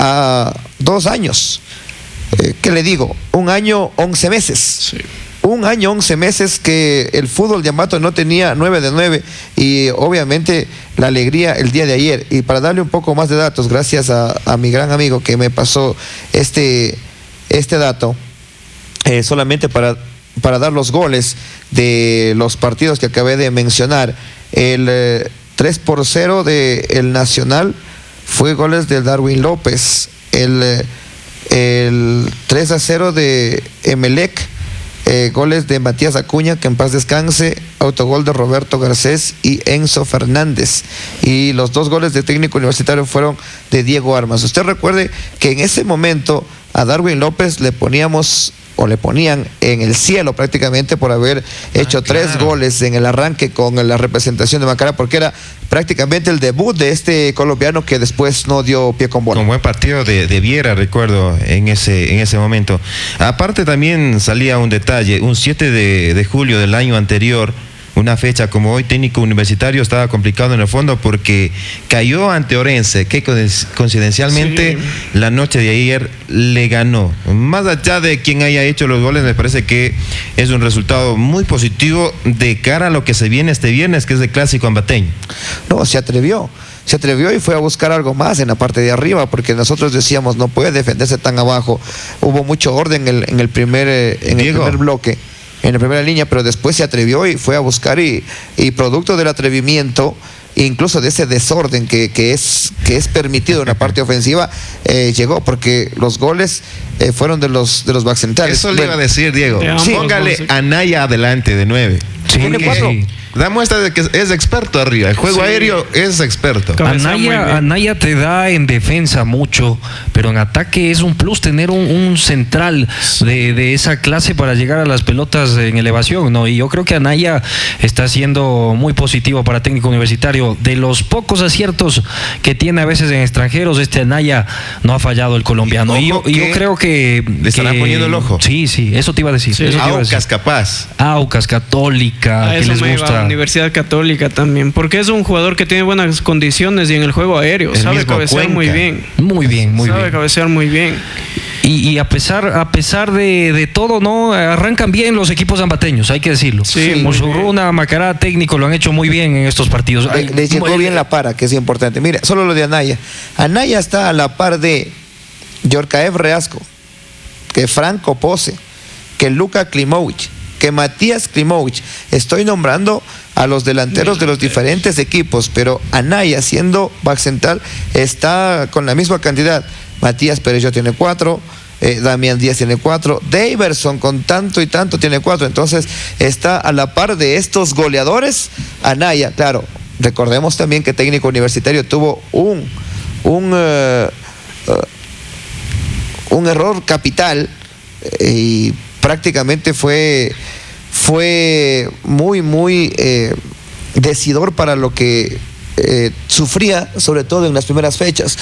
a dos años. Eh, ¿Qué le digo? Un año, once meses. Sí. Un año, once meses que el fútbol de Ambato no tenía nueve de nueve, y obviamente la alegría el día de ayer. Y para darle un poco más de datos, gracias a, a mi gran amigo que me pasó este, este dato, eh, solamente para, para dar los goles de los partidos que acabé de mencionar. El eh, tres por cero de El Nacional fue goles de Darwin López. El, eh, el tres a cero de Emelec, Eh, goles de Matías Acuña, que en paz descanse, autogol de Roberto Garcés y Enzo Fernández. Y los dos goles de Técnico Universitario fueron de Diego Armas. Usted recuerde que en ese momento a Darwin López le poníamos, o le ponían en el cielo prácticamente por haber hecho Ah, tres claro. goles en el arranque con la representación de Macará, porque era prácticamente el debut de este colombiano que después no dio pie con bola. Con buen partido de, de Viera, recuerdo, en ese, en ese momento. Aparte también salía un detalle, un siete de, de julio del año anterior, una fecha como hoy, Técnico Universitario estaba complicado en el fondo porque cayó ante Orense, que coincidencialmente Sí. la noche de ayer le ganó. Más allá de quien haya hecho los goles, me parece que es un resultado muy positivo de cara a lo que se viene este viernes, que es el clásico ambateño. No, se atrevió. Se atrevió y fue a buscar algo más en la parte de arriba, porque nosotros decíamos no puede defenderse tan abajo. Hubo mucho orden en el, en el primer eh, en el Diego. primer bloque, en la primera línea, pero después se atrevió y fue a buscar, y, y producto del atrevimiento, incluso de ese desorden que, que es que es permitido en la parte ofensiva, eh, llegó, porque los goles eh, fueron de los de los back centrales. Eso le Bueno, iba a decir, Diego. De ambos, Póngale ¿no? Sí. a Naya adelante de nueve. Sí, Tiene cuatro. sí. Da muestra de que es experto arriba. El juego Sí. aéreo es experto. Cabecea muy bien. Anaya, Anaya te da en defensa mucho, pero en ataque es un plus tener un, un central de, de esa clase para llegar a las pelotas en elevación, ¿no? Y yo creo que Anaya está siendo muy positivo para Técnico Universitario. De los pocos aciertos que tiene a veces en extranjeros, este Anaya no ha fallado el colombiano. Y yo, Ojo y yo que creo que... le estarán que- poniendo el ojo. Sí, sí, eso te iba a decir. Sí. eso te iba a decir. Aucas capaz. Aucas, Católica, A que eso les me iba, gusta. Universidad Católica también, porque es un jugador que tiene buenas condiciones y en el juego aéreo El sabe mismo cabecear Cuenca. muy bien. Muy bien, muy sabe bien. cabecear muy bien. Y, y a pesar, a pesar de, de todo, ¿no? Arrancan bien los equipos zambateños, hay que decirlo. Sí, muy Muchurruna, Macará, Técnico lo han hecho muy bien en estos partidos. Le, Ay, le llegó el- bien la para, que es importante. Mire, solo lo de Anaya. Anaya está a la par de Yorkaev Reasco, que Franco Pose, que Luka Klimovic, que Matías Klimovic. Estoy nombrando a los delanteros de los diferentes equipos, pero Anaya, siendo back central, está con la misma cantidad. Matías Perello tiene cuatro, eh, Damián Díaz tiene cuatro, Daverson con tanto y tanto tiene cuatro, entonces está a la par de estos goleadores. Anaya, claro, recordemos también que Técnico Universitario tuvo un, un, uh, uh, un error capital eh, y prácticamente fue, fue muy, muy eh, decidor para lo que eh, sufría, sobre todo en las primeras fechas.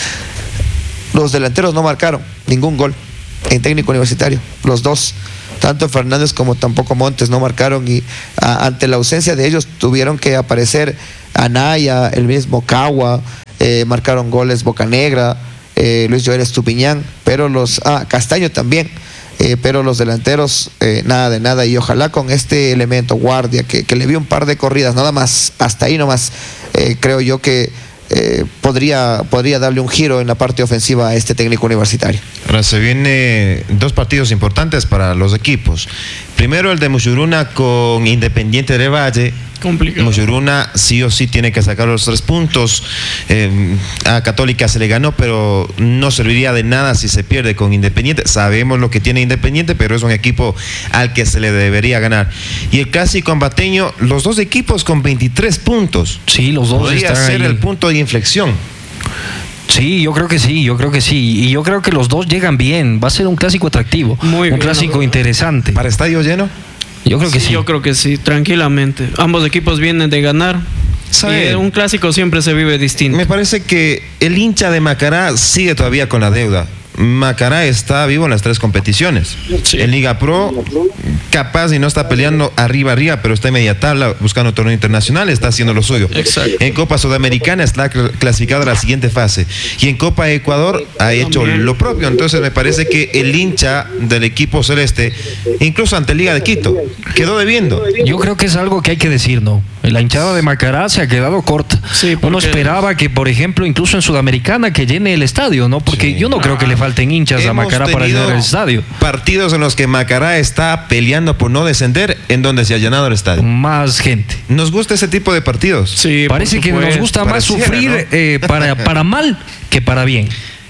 Los delanteros no marcaron ningún gol en Técnico Universitario, los dos, tanto Fernández como tampoco Montes no marcaron, y a, ante la ausencia de ellos tuvieron que aparecer Anaya, el mismo Cagua, eh, marcaron goles Bocanegra, eh, Luis Joel Estupiñán, pero los, ah, Castaño también, eh, pero los delanteros eh, nada de nada, y ojalá con este elemento Guardia, que, que le vi un par de corridas, nada más, hasta ahí nomás, eh, creo yo que Eh, podría, podría darle un giro en la parte ofensiva a este Técnico Universitario. Ahora se vienen dos partidos importantes para los equipos. Primero el de Mushuruna con Independiente del Valle. Complicado. Mushuruna sí o sí tiene que sacar los tres puntos. Eh, a Católica se le ganó, pero no serviría de nada si se pierde con Independiente. Sabemos lo que tiene Independiente, pero es un equipo al que se le debería ganar. Y el Clásico Ambateño, los dos equipos con veintitrés puntos. Sí, los dos Podría están ser ahí. el punto de inflexión. Sí, yo creo que sí, yo creo que sí. Y yo creo que los dos llegan bien. Va a ser un clásico atractivo. Muy un bien, clásico ¿no? interesante. ¿Para estadio lleno? Yo creo que sí. Yo creo que sí, tranquilamente. Ambos equipos vienen de ganar. ¿Sabe? Y un clásico siempre se vive distinto. Me parece que el hincha de Macará sigue todavía con la deuda. Macará está vivo en las tres competiciones. Sí. En Liga Pro, capaz y no está peleando arriba arriba, pero está en media tabla buscando torneo internacional, está haciendo lo suyo. Exacto. En Copa Sudamericana está cl- clasificado a la siguiente fase. Y en Copa Ecuador ha hecho También. lo propio. Entonces me parece que el hincha del equipo celeste, incluso ante Liga de Quito, quedó debiendo. Yo creo que es algo que hay que decir, ¿no? La hinchada de Macará se ha quedado corta. Sí, Uno porque- esperaba que, por ejemplo, incluso en Sudamericana, que llene el estadio, ¿no? Porque Sí. yo no creo que le falten hinchas a Hemos Macará para tenido llenar el estadio. partidos en los que Macará está peleando por no descender, en donde se ha llenado el estadio. Más gente. Nos gusta ese tipo de partidos. Sí, Parece por que nos supuesto. gusta más Pareciera, sufrir ¿no? eh, para, para mal que para bien.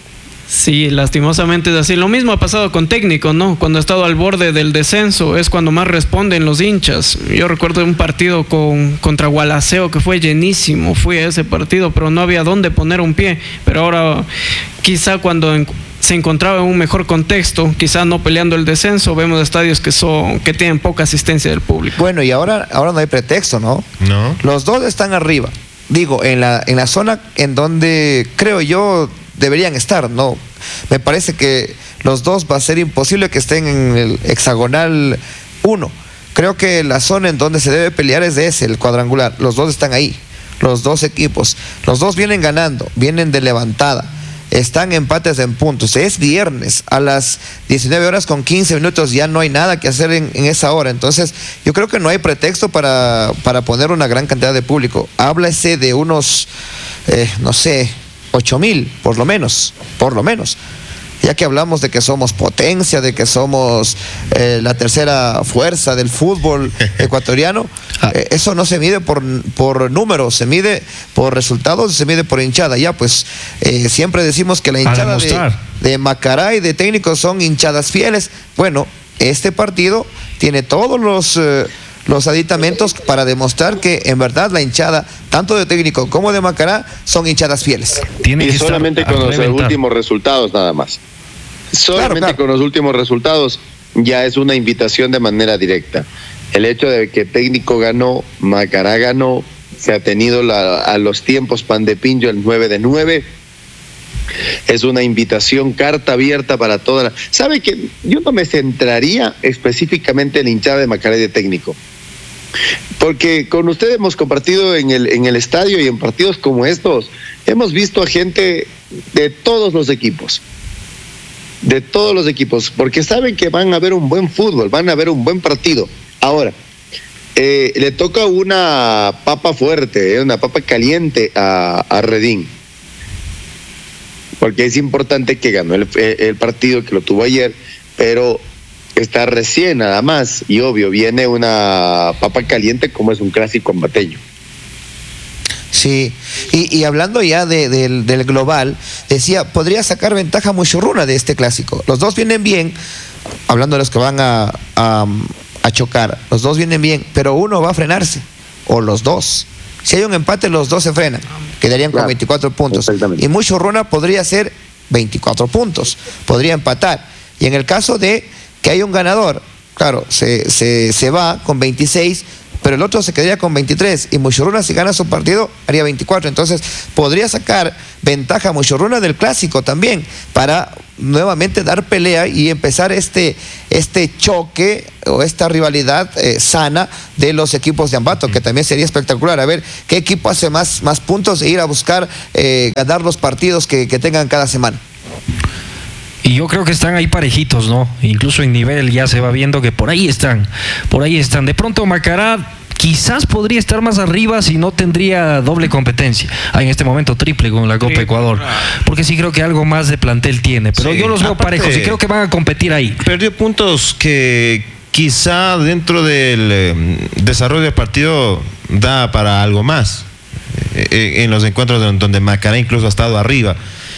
Sí, lastimosamente es así. Lo mismo ha pasado con Técnico, ¿no? Cuando ha estado al borde del descenso es cuando más responden los hinchas. Yo recuerdo un partido con, contra Gualaceo que fue llenísimo. Fui a ese partido, pero no había dónde poner un pie. Pero ahora, quizá cuando en- se encontraba en un mejor contexto, quizá no peleando el descenso, vemos estadios que son que tienen poca asistencia del público. Bueno, y ahora, ahora no hay pretexto, ¿no? No. Los dos están arriba. Digo, en la, en la zona en donde creo yo deberían estar, ¿no? Me parece que los dos va a ser imposible que estén en el hexagonal uno. Creo que la zona en donde se debe pelear es de ese, el cuadrangular. Los dos están ahí, los dos equipos. Los dos vienen ganando, vienen de levantada. Están empates en puntos. Es viernes a las diecinueve horas con quince minutos. Ya no hay nada que hacer en, en esa hora. Entonces, yo creo que no hay pretexto para, para poner una gran cantidad de público. Háblase de unos, eh, no sé, ocho mil, por lo menos. Por lo menos. Ya que hablamos de que somos potencia, de que somos eh, la tercera fuerza del fútbol ecuatoriano, eh, eso no se mide por, por números, se mide por resultados, se mide por hinchada. Ya, pues eh, siempre decimos que la hinchada de, demostrar. de Macará y de Técnicos son hinchadas fieles. Bueno, este partido tiene todos los... Eh, los aditamentos para demostrar que en verdad la hinchada, tanto de Técnico como de Macará, son hinchadas fieles. Tiene Y que estar solamente a con los reventar. últimos resultados nada más. Solamente claro. con los últimos resultados ya es una invitación de manera directa. El hecho de que Técnico ganó, Macará ganó, se ha tenido la, a los tiempos Pan de Pincho el nueve de nueve, es una invitación, carta abierta para toda la... ¿Sabe que yo no me centraría específicamente en la hinchada de Macará y de Técnico? Porque con usted hemos compartido en el, en el estadio y en partidos como estos, hemos visto a gente de todos los equipos, de todos los equipos, porque saben que van a ver un buen fútbol, van a ver un buen partido. Ahora, eh, le toca una papa fuerte, eh, una papa caliente a, a Redín, porque es importante que ganó el, el partido, que lo tuvo ayer, pero está recién nada más, y obvio, viene una papa caliente como es un clásico ambateño. Sí, y, y hablando ya de, del, del global, decía, podría sacar ventaja Muchurruna de este clásico. Los dos vienen bien, hablando de los que van a, a, a chocar, los dos vienen bien, pero uno va a frenarse, o los dos. Si hay un empate, los dos se frenan, quedarían con claro, veinticuatro puntos. Y Muchurruna podría ser veinticuatro puntos, podría empatar. Y en el caso de que hay un ganador, claro, se, se, se va con veintiséis, pero el otro se quedaría con veintitrés, y Muchurruna, si gana su partido, haría veinticuatro. Entonces podría sacar ventaja Muchurruna del clásico también, para nuevamente dar pelea y empezar este, este choque o esta rivalidad eh, sana de los equipos de Ambato, que también sería espectacular. A ver qué equipo hace más, más puntos e ir a buscar eh, ganar los partidos que, que tengan cada semana. Y yo creo que están ahí parejitos, ¿no? Incluso en nivel ya se va viendo que por ahí están, por ahí están. De pronto Macará quizás podría estar más arriba si no tendría doble competencia. Ah, en este momento triple con la Copa Ecuador. Porque sí creo que algo más de plantel tiene. Pero sí, yo los veo aparte, parejos y creo que van a competir ahí. Perdió puntos que quizá dentro del eh, desarrollo del partido da para algo más. Eh, en los encuentros donde Macará incluso ha estado arriba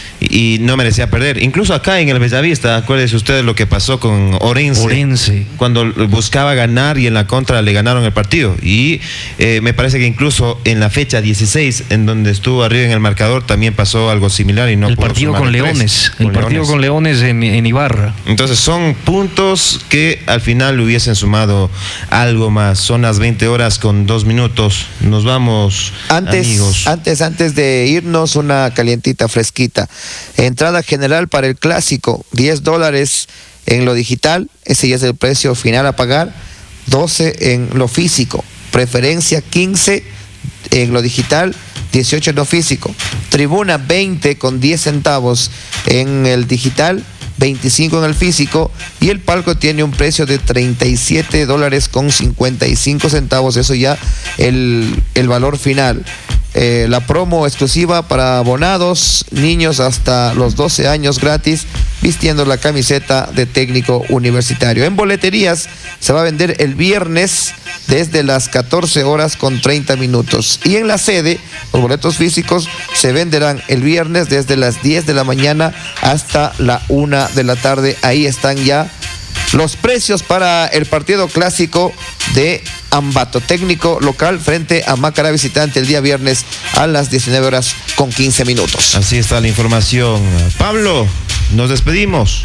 y no merecía perder. Incluso acá en el Bellavista, acuérdense ustedes lo que pasó con Orense, Orense. cuando buscaba ganar y en la contra le ganaron el partido. Y eh, me parece que incluso en la fecha dieciséis, en donde estuvo arriba en el marcador, también pasó algo similar y no el pudo partido sumar con tres. Leones, Con el partido Leones. con Leones en, en Ibarra. Entonces son puntos que al final le hubiesen sumado algo más. Son las veinte horas con dos minutos. Nos vamos, Antes, amigos. antes, antes de irnos, una calientita fresquita. Entrada general para el clásico, diez dólares en lo digital, ese ya es el precio final a pagar, doce en lo físico, preferencia quince en lo digital, dieciocho en lo físico, tribuna veinte con diez centavos en el digital, veinticinco en el físico, y el palco tiene un precio de treinta y siete dólares con cincuenta y cinco centavos, eso ya el, el valor final. Eh, la promo exclusiva para abonados, niños hasta los doce años gratis, vistiendo la camiseta de técnico universitario. En boleterías se va a vender el viernes desde las catorce horas con treinta minutos. Y en la sede, los boletos físicos se venderán el viernes desde las diez de la mañana hasta la una de la tarde. Ahí están ya los precios para el partido clásico de Ambato, técnico local frente a Macará visitante, el día viernes a las diecinueve horas con quince minutos. Así está la información. Pablo, nos despedimos.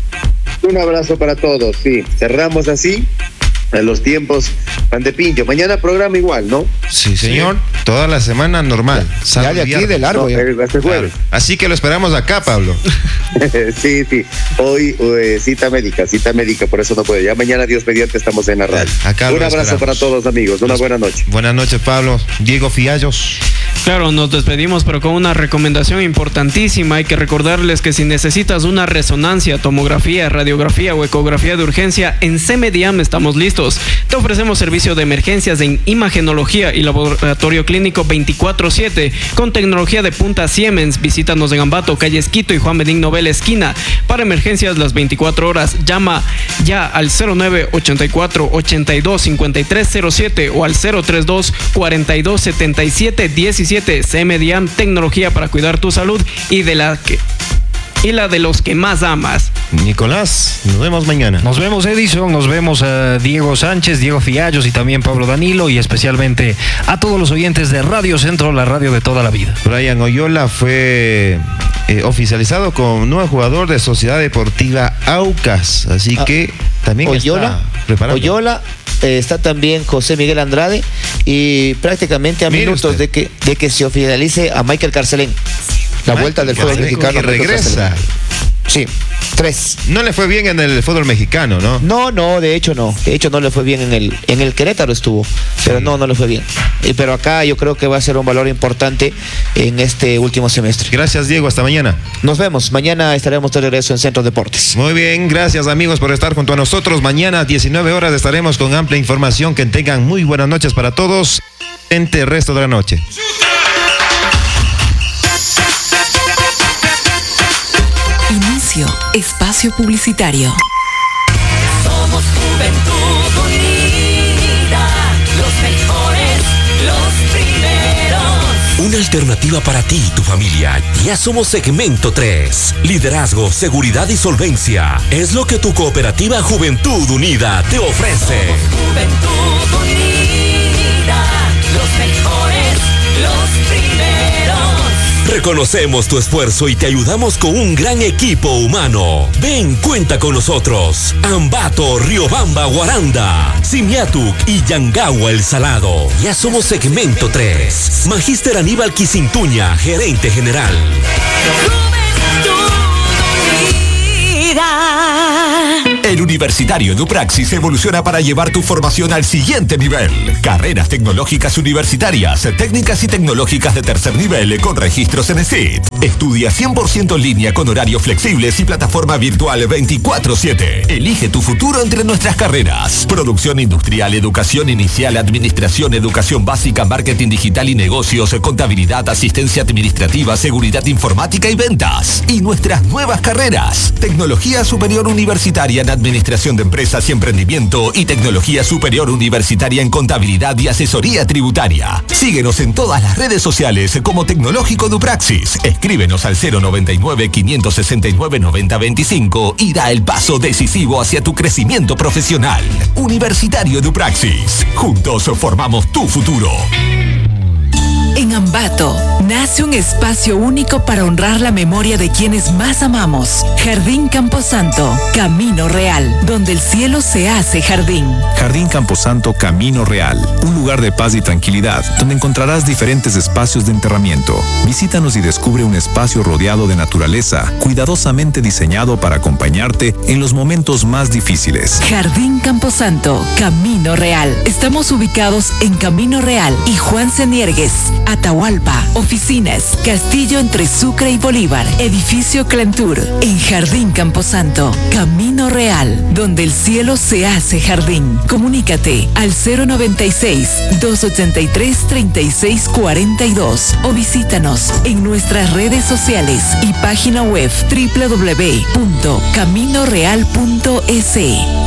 Un abrazo para todos, sí. Cerramos así en los tiempos pan de pincho. Mañana programa igual, ¿no? Sí, señor. Sí. Toda la semana normal. Ya, ya de aquí de largo. No, ya. Hasta jueves. Claro. Así que lo esperamos acá, Pablo. Sí, sí. Hoy eh, cita médica, cita médica, por eso no puede. Ya mañana, Dios mediante, estamos en la radio. Acá Un abrazo esperamos. Para todos, amigos. Una buena noche. Buenas noches, Pablo. Diego Fiallos. Claro, nos despedimos, pero con una recomendación importantísima. Hay que recordarles que si necesitas una resonancia, tomografía, radiografía o ecografía de urgencia, en CEMEDIAM estamos listos. Te ofrecemos servicio de emergencias en imagenología y laboratorio clínico veinticuatro siete con tecnología de punta Siemens. Visítanos en Ambato, calle Esquito y Juan Benigno Vela esquina. Para emergencias las veinticuatro horas, llama ya al cero nueve ochenta y cuatro ochenta y dos cincuenta y tres cero siete o al cero treinta y dos cuarenta y dos setenta y siete diecisiete. CEMEDIAM, tecnología para cuidar tu salud y de la que y la de los que más amas. Nicolás, nos vemos mañana. Nos vemos, Edison, nos vemos a Diego Sánchez, Diego Fiallos y también Pablo Danilo, y especialmente a todos los oyentes de Radio Centro, la radio de toda la vida. Brian Oyola fue eh, oficializado como nuevo jugador de Sociedad Deportiva Aucas, así ah, que también Oyola, está preparado. Oyola, eh, está también José Miguel Andrade, y prácticamente a Mire minutos usted. de que, de que se oficialice a Michael Carcelén. La Michael vuelta del fútbol Carcelén, mexicano. que regresa. Sí, tres. No le fue bien en el fútbol mexicano, ¿no? No, no, de hecho no. De hecho no le fue bien en el en el Querétaro estuvo, pero sí. no, no le fue bien. Y, pero acá yo creo que va a ser un valor importante en este último semestre. Gracias, Diego. Hasta mañana. Nos vemos. Mañana estaremos de regreso en Centro Deportes. Muy bien. Gracias, amigos, por estar junto a nosotros. Mañana a diecinueve horas estaremos con amplia información. Que tengan muy buenas noches para todos. Entre el resto de la noche. Inicio espacio publicitario. Juventud Unida, los mejores, los primeros. Una alternativa para ti y tu familia. Ya somos Segmento tres. Liderazgo, seguridad y solvencia. Es lo que tu cooperativa Juventud Unida te ofrece. Somos Juventud Unida, los mejores, los primeros. Reconocemos tu esfuerzo y te ayudamos con un gran equipo humano. Ven, cuenta con nosotros. Ambato, Riobamba, Guaranda, Simiatuk y Yangagua El Salado. Ya somos Segmento tres. Magíster Aníbal Quisintuña, gerente general. Juventud Unida. El Universitario Edupraxis evoluciona para llevar tu formación al siguiente nivel. Carreras tecnológicas universitarias, técnicas y tecnológicas de tercer nivel con registros en E S I T. Estudia cien por ciento en línea con horarios flexibles y plataforma virtual veinticuatro siete. Elige tu futuro entre nuestras carreras. Producción industrial, educación inicial, administración, educación básica, marketing digital y negocios, contabilidad, asistencia administrativa, seguridad informática y ventas. Y nuestras nuevas carreras. Tecnología superior universitaria en administración de empresas y emprendimiento y tecnología superior universitaria en contabilidad y asesoría tributaria. Síguenos en todas las redes sociales como Tecnológico Edupraxis. Escríbenos al cero noventa y nueve, quinientos sesenta y nueve, noventa veinticinco y da el paso decisivo hacia tu crecimiento profesional. Universitario Edupraxis. Juntos formamos tu futuro. En Ambato nace un espacio único para honrar la memoria de quienes más amamos. Jardín Camposanto, Camino Real, donde el cielo se hace jardín. Jardín Camposanto Camino Real, un lugar de paz y tranquilidad, donde encontrarás diferentes espacios de enterramiento. Visítanos y descubre un espacio rodeado de naturaleza, cuidadosamente diseñado para acompañarte en los momentos más difíciles. Jardín Camposanto, Camino Real. Estamos ubicados en Camino Real y Juan Ceniergues, Atahualpa. Oficinas, Castillo entre Sucre y Bolívar. Edificio Clantur. En Jardín Camposanto, Camino Real, donde el cielo se hace jardín. Comunícate al cero noventa y seis, doscientos ochenta y tres, treinta y seis cuarenta y dos o visítanos en nuestras redes sociales y página web doble u doble u doble u punto camino real punto es.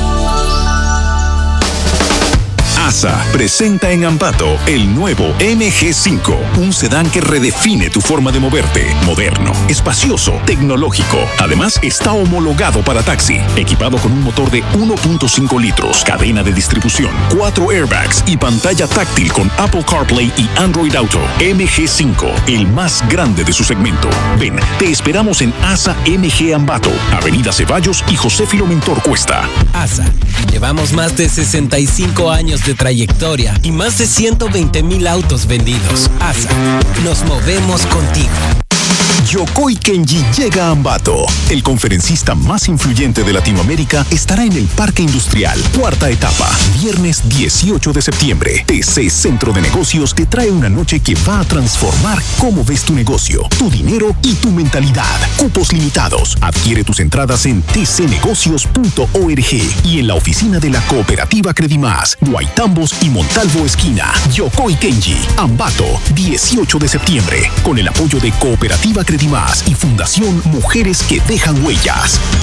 ASA presenta en Ambato el nuevo M G cinco, un sedán que redefine tu forma de moverte. Moderno, espacioso, tecnológico. Además, está homologado para taxi, equipado con un motor de uno punto cinco litros, cadena de distribución, cuatro airbags y pantalla táctil con Apple CarPlay y Android Auto. M G cinco, el más grande de su segmento. Ven, te esperamos en ASA M G Ambato, Avenida Ceballos y José Filomentor Cuesta. ASA, llevamos más de sesenta y cinco años de trayectoria y más de ciento veinte mil autos vendidos. ASA, nos movemos contigo. Yokoi Kenji llega a Ambato. El conferencista más influyente de Latinoamérica estará en el Parque Industrial, cuarta etapa, viernes dieciocho de septiembre. T C Centro de Negocios te trae una noche que va a transformar cómo ves tu negocio, tu dinero y tu mentalidad. Cupos limitados. Adquiere tus entradas en t c negocios punto org y en la oficina de la cooperativa Credimás, Guaitambos y Montalvo Esquina. Yokoi Kenji, Ambato, dieciocho de septiembre, con el apoyo de Cooperativa Credimás y Fundación Mujeres que Dejan Huellas.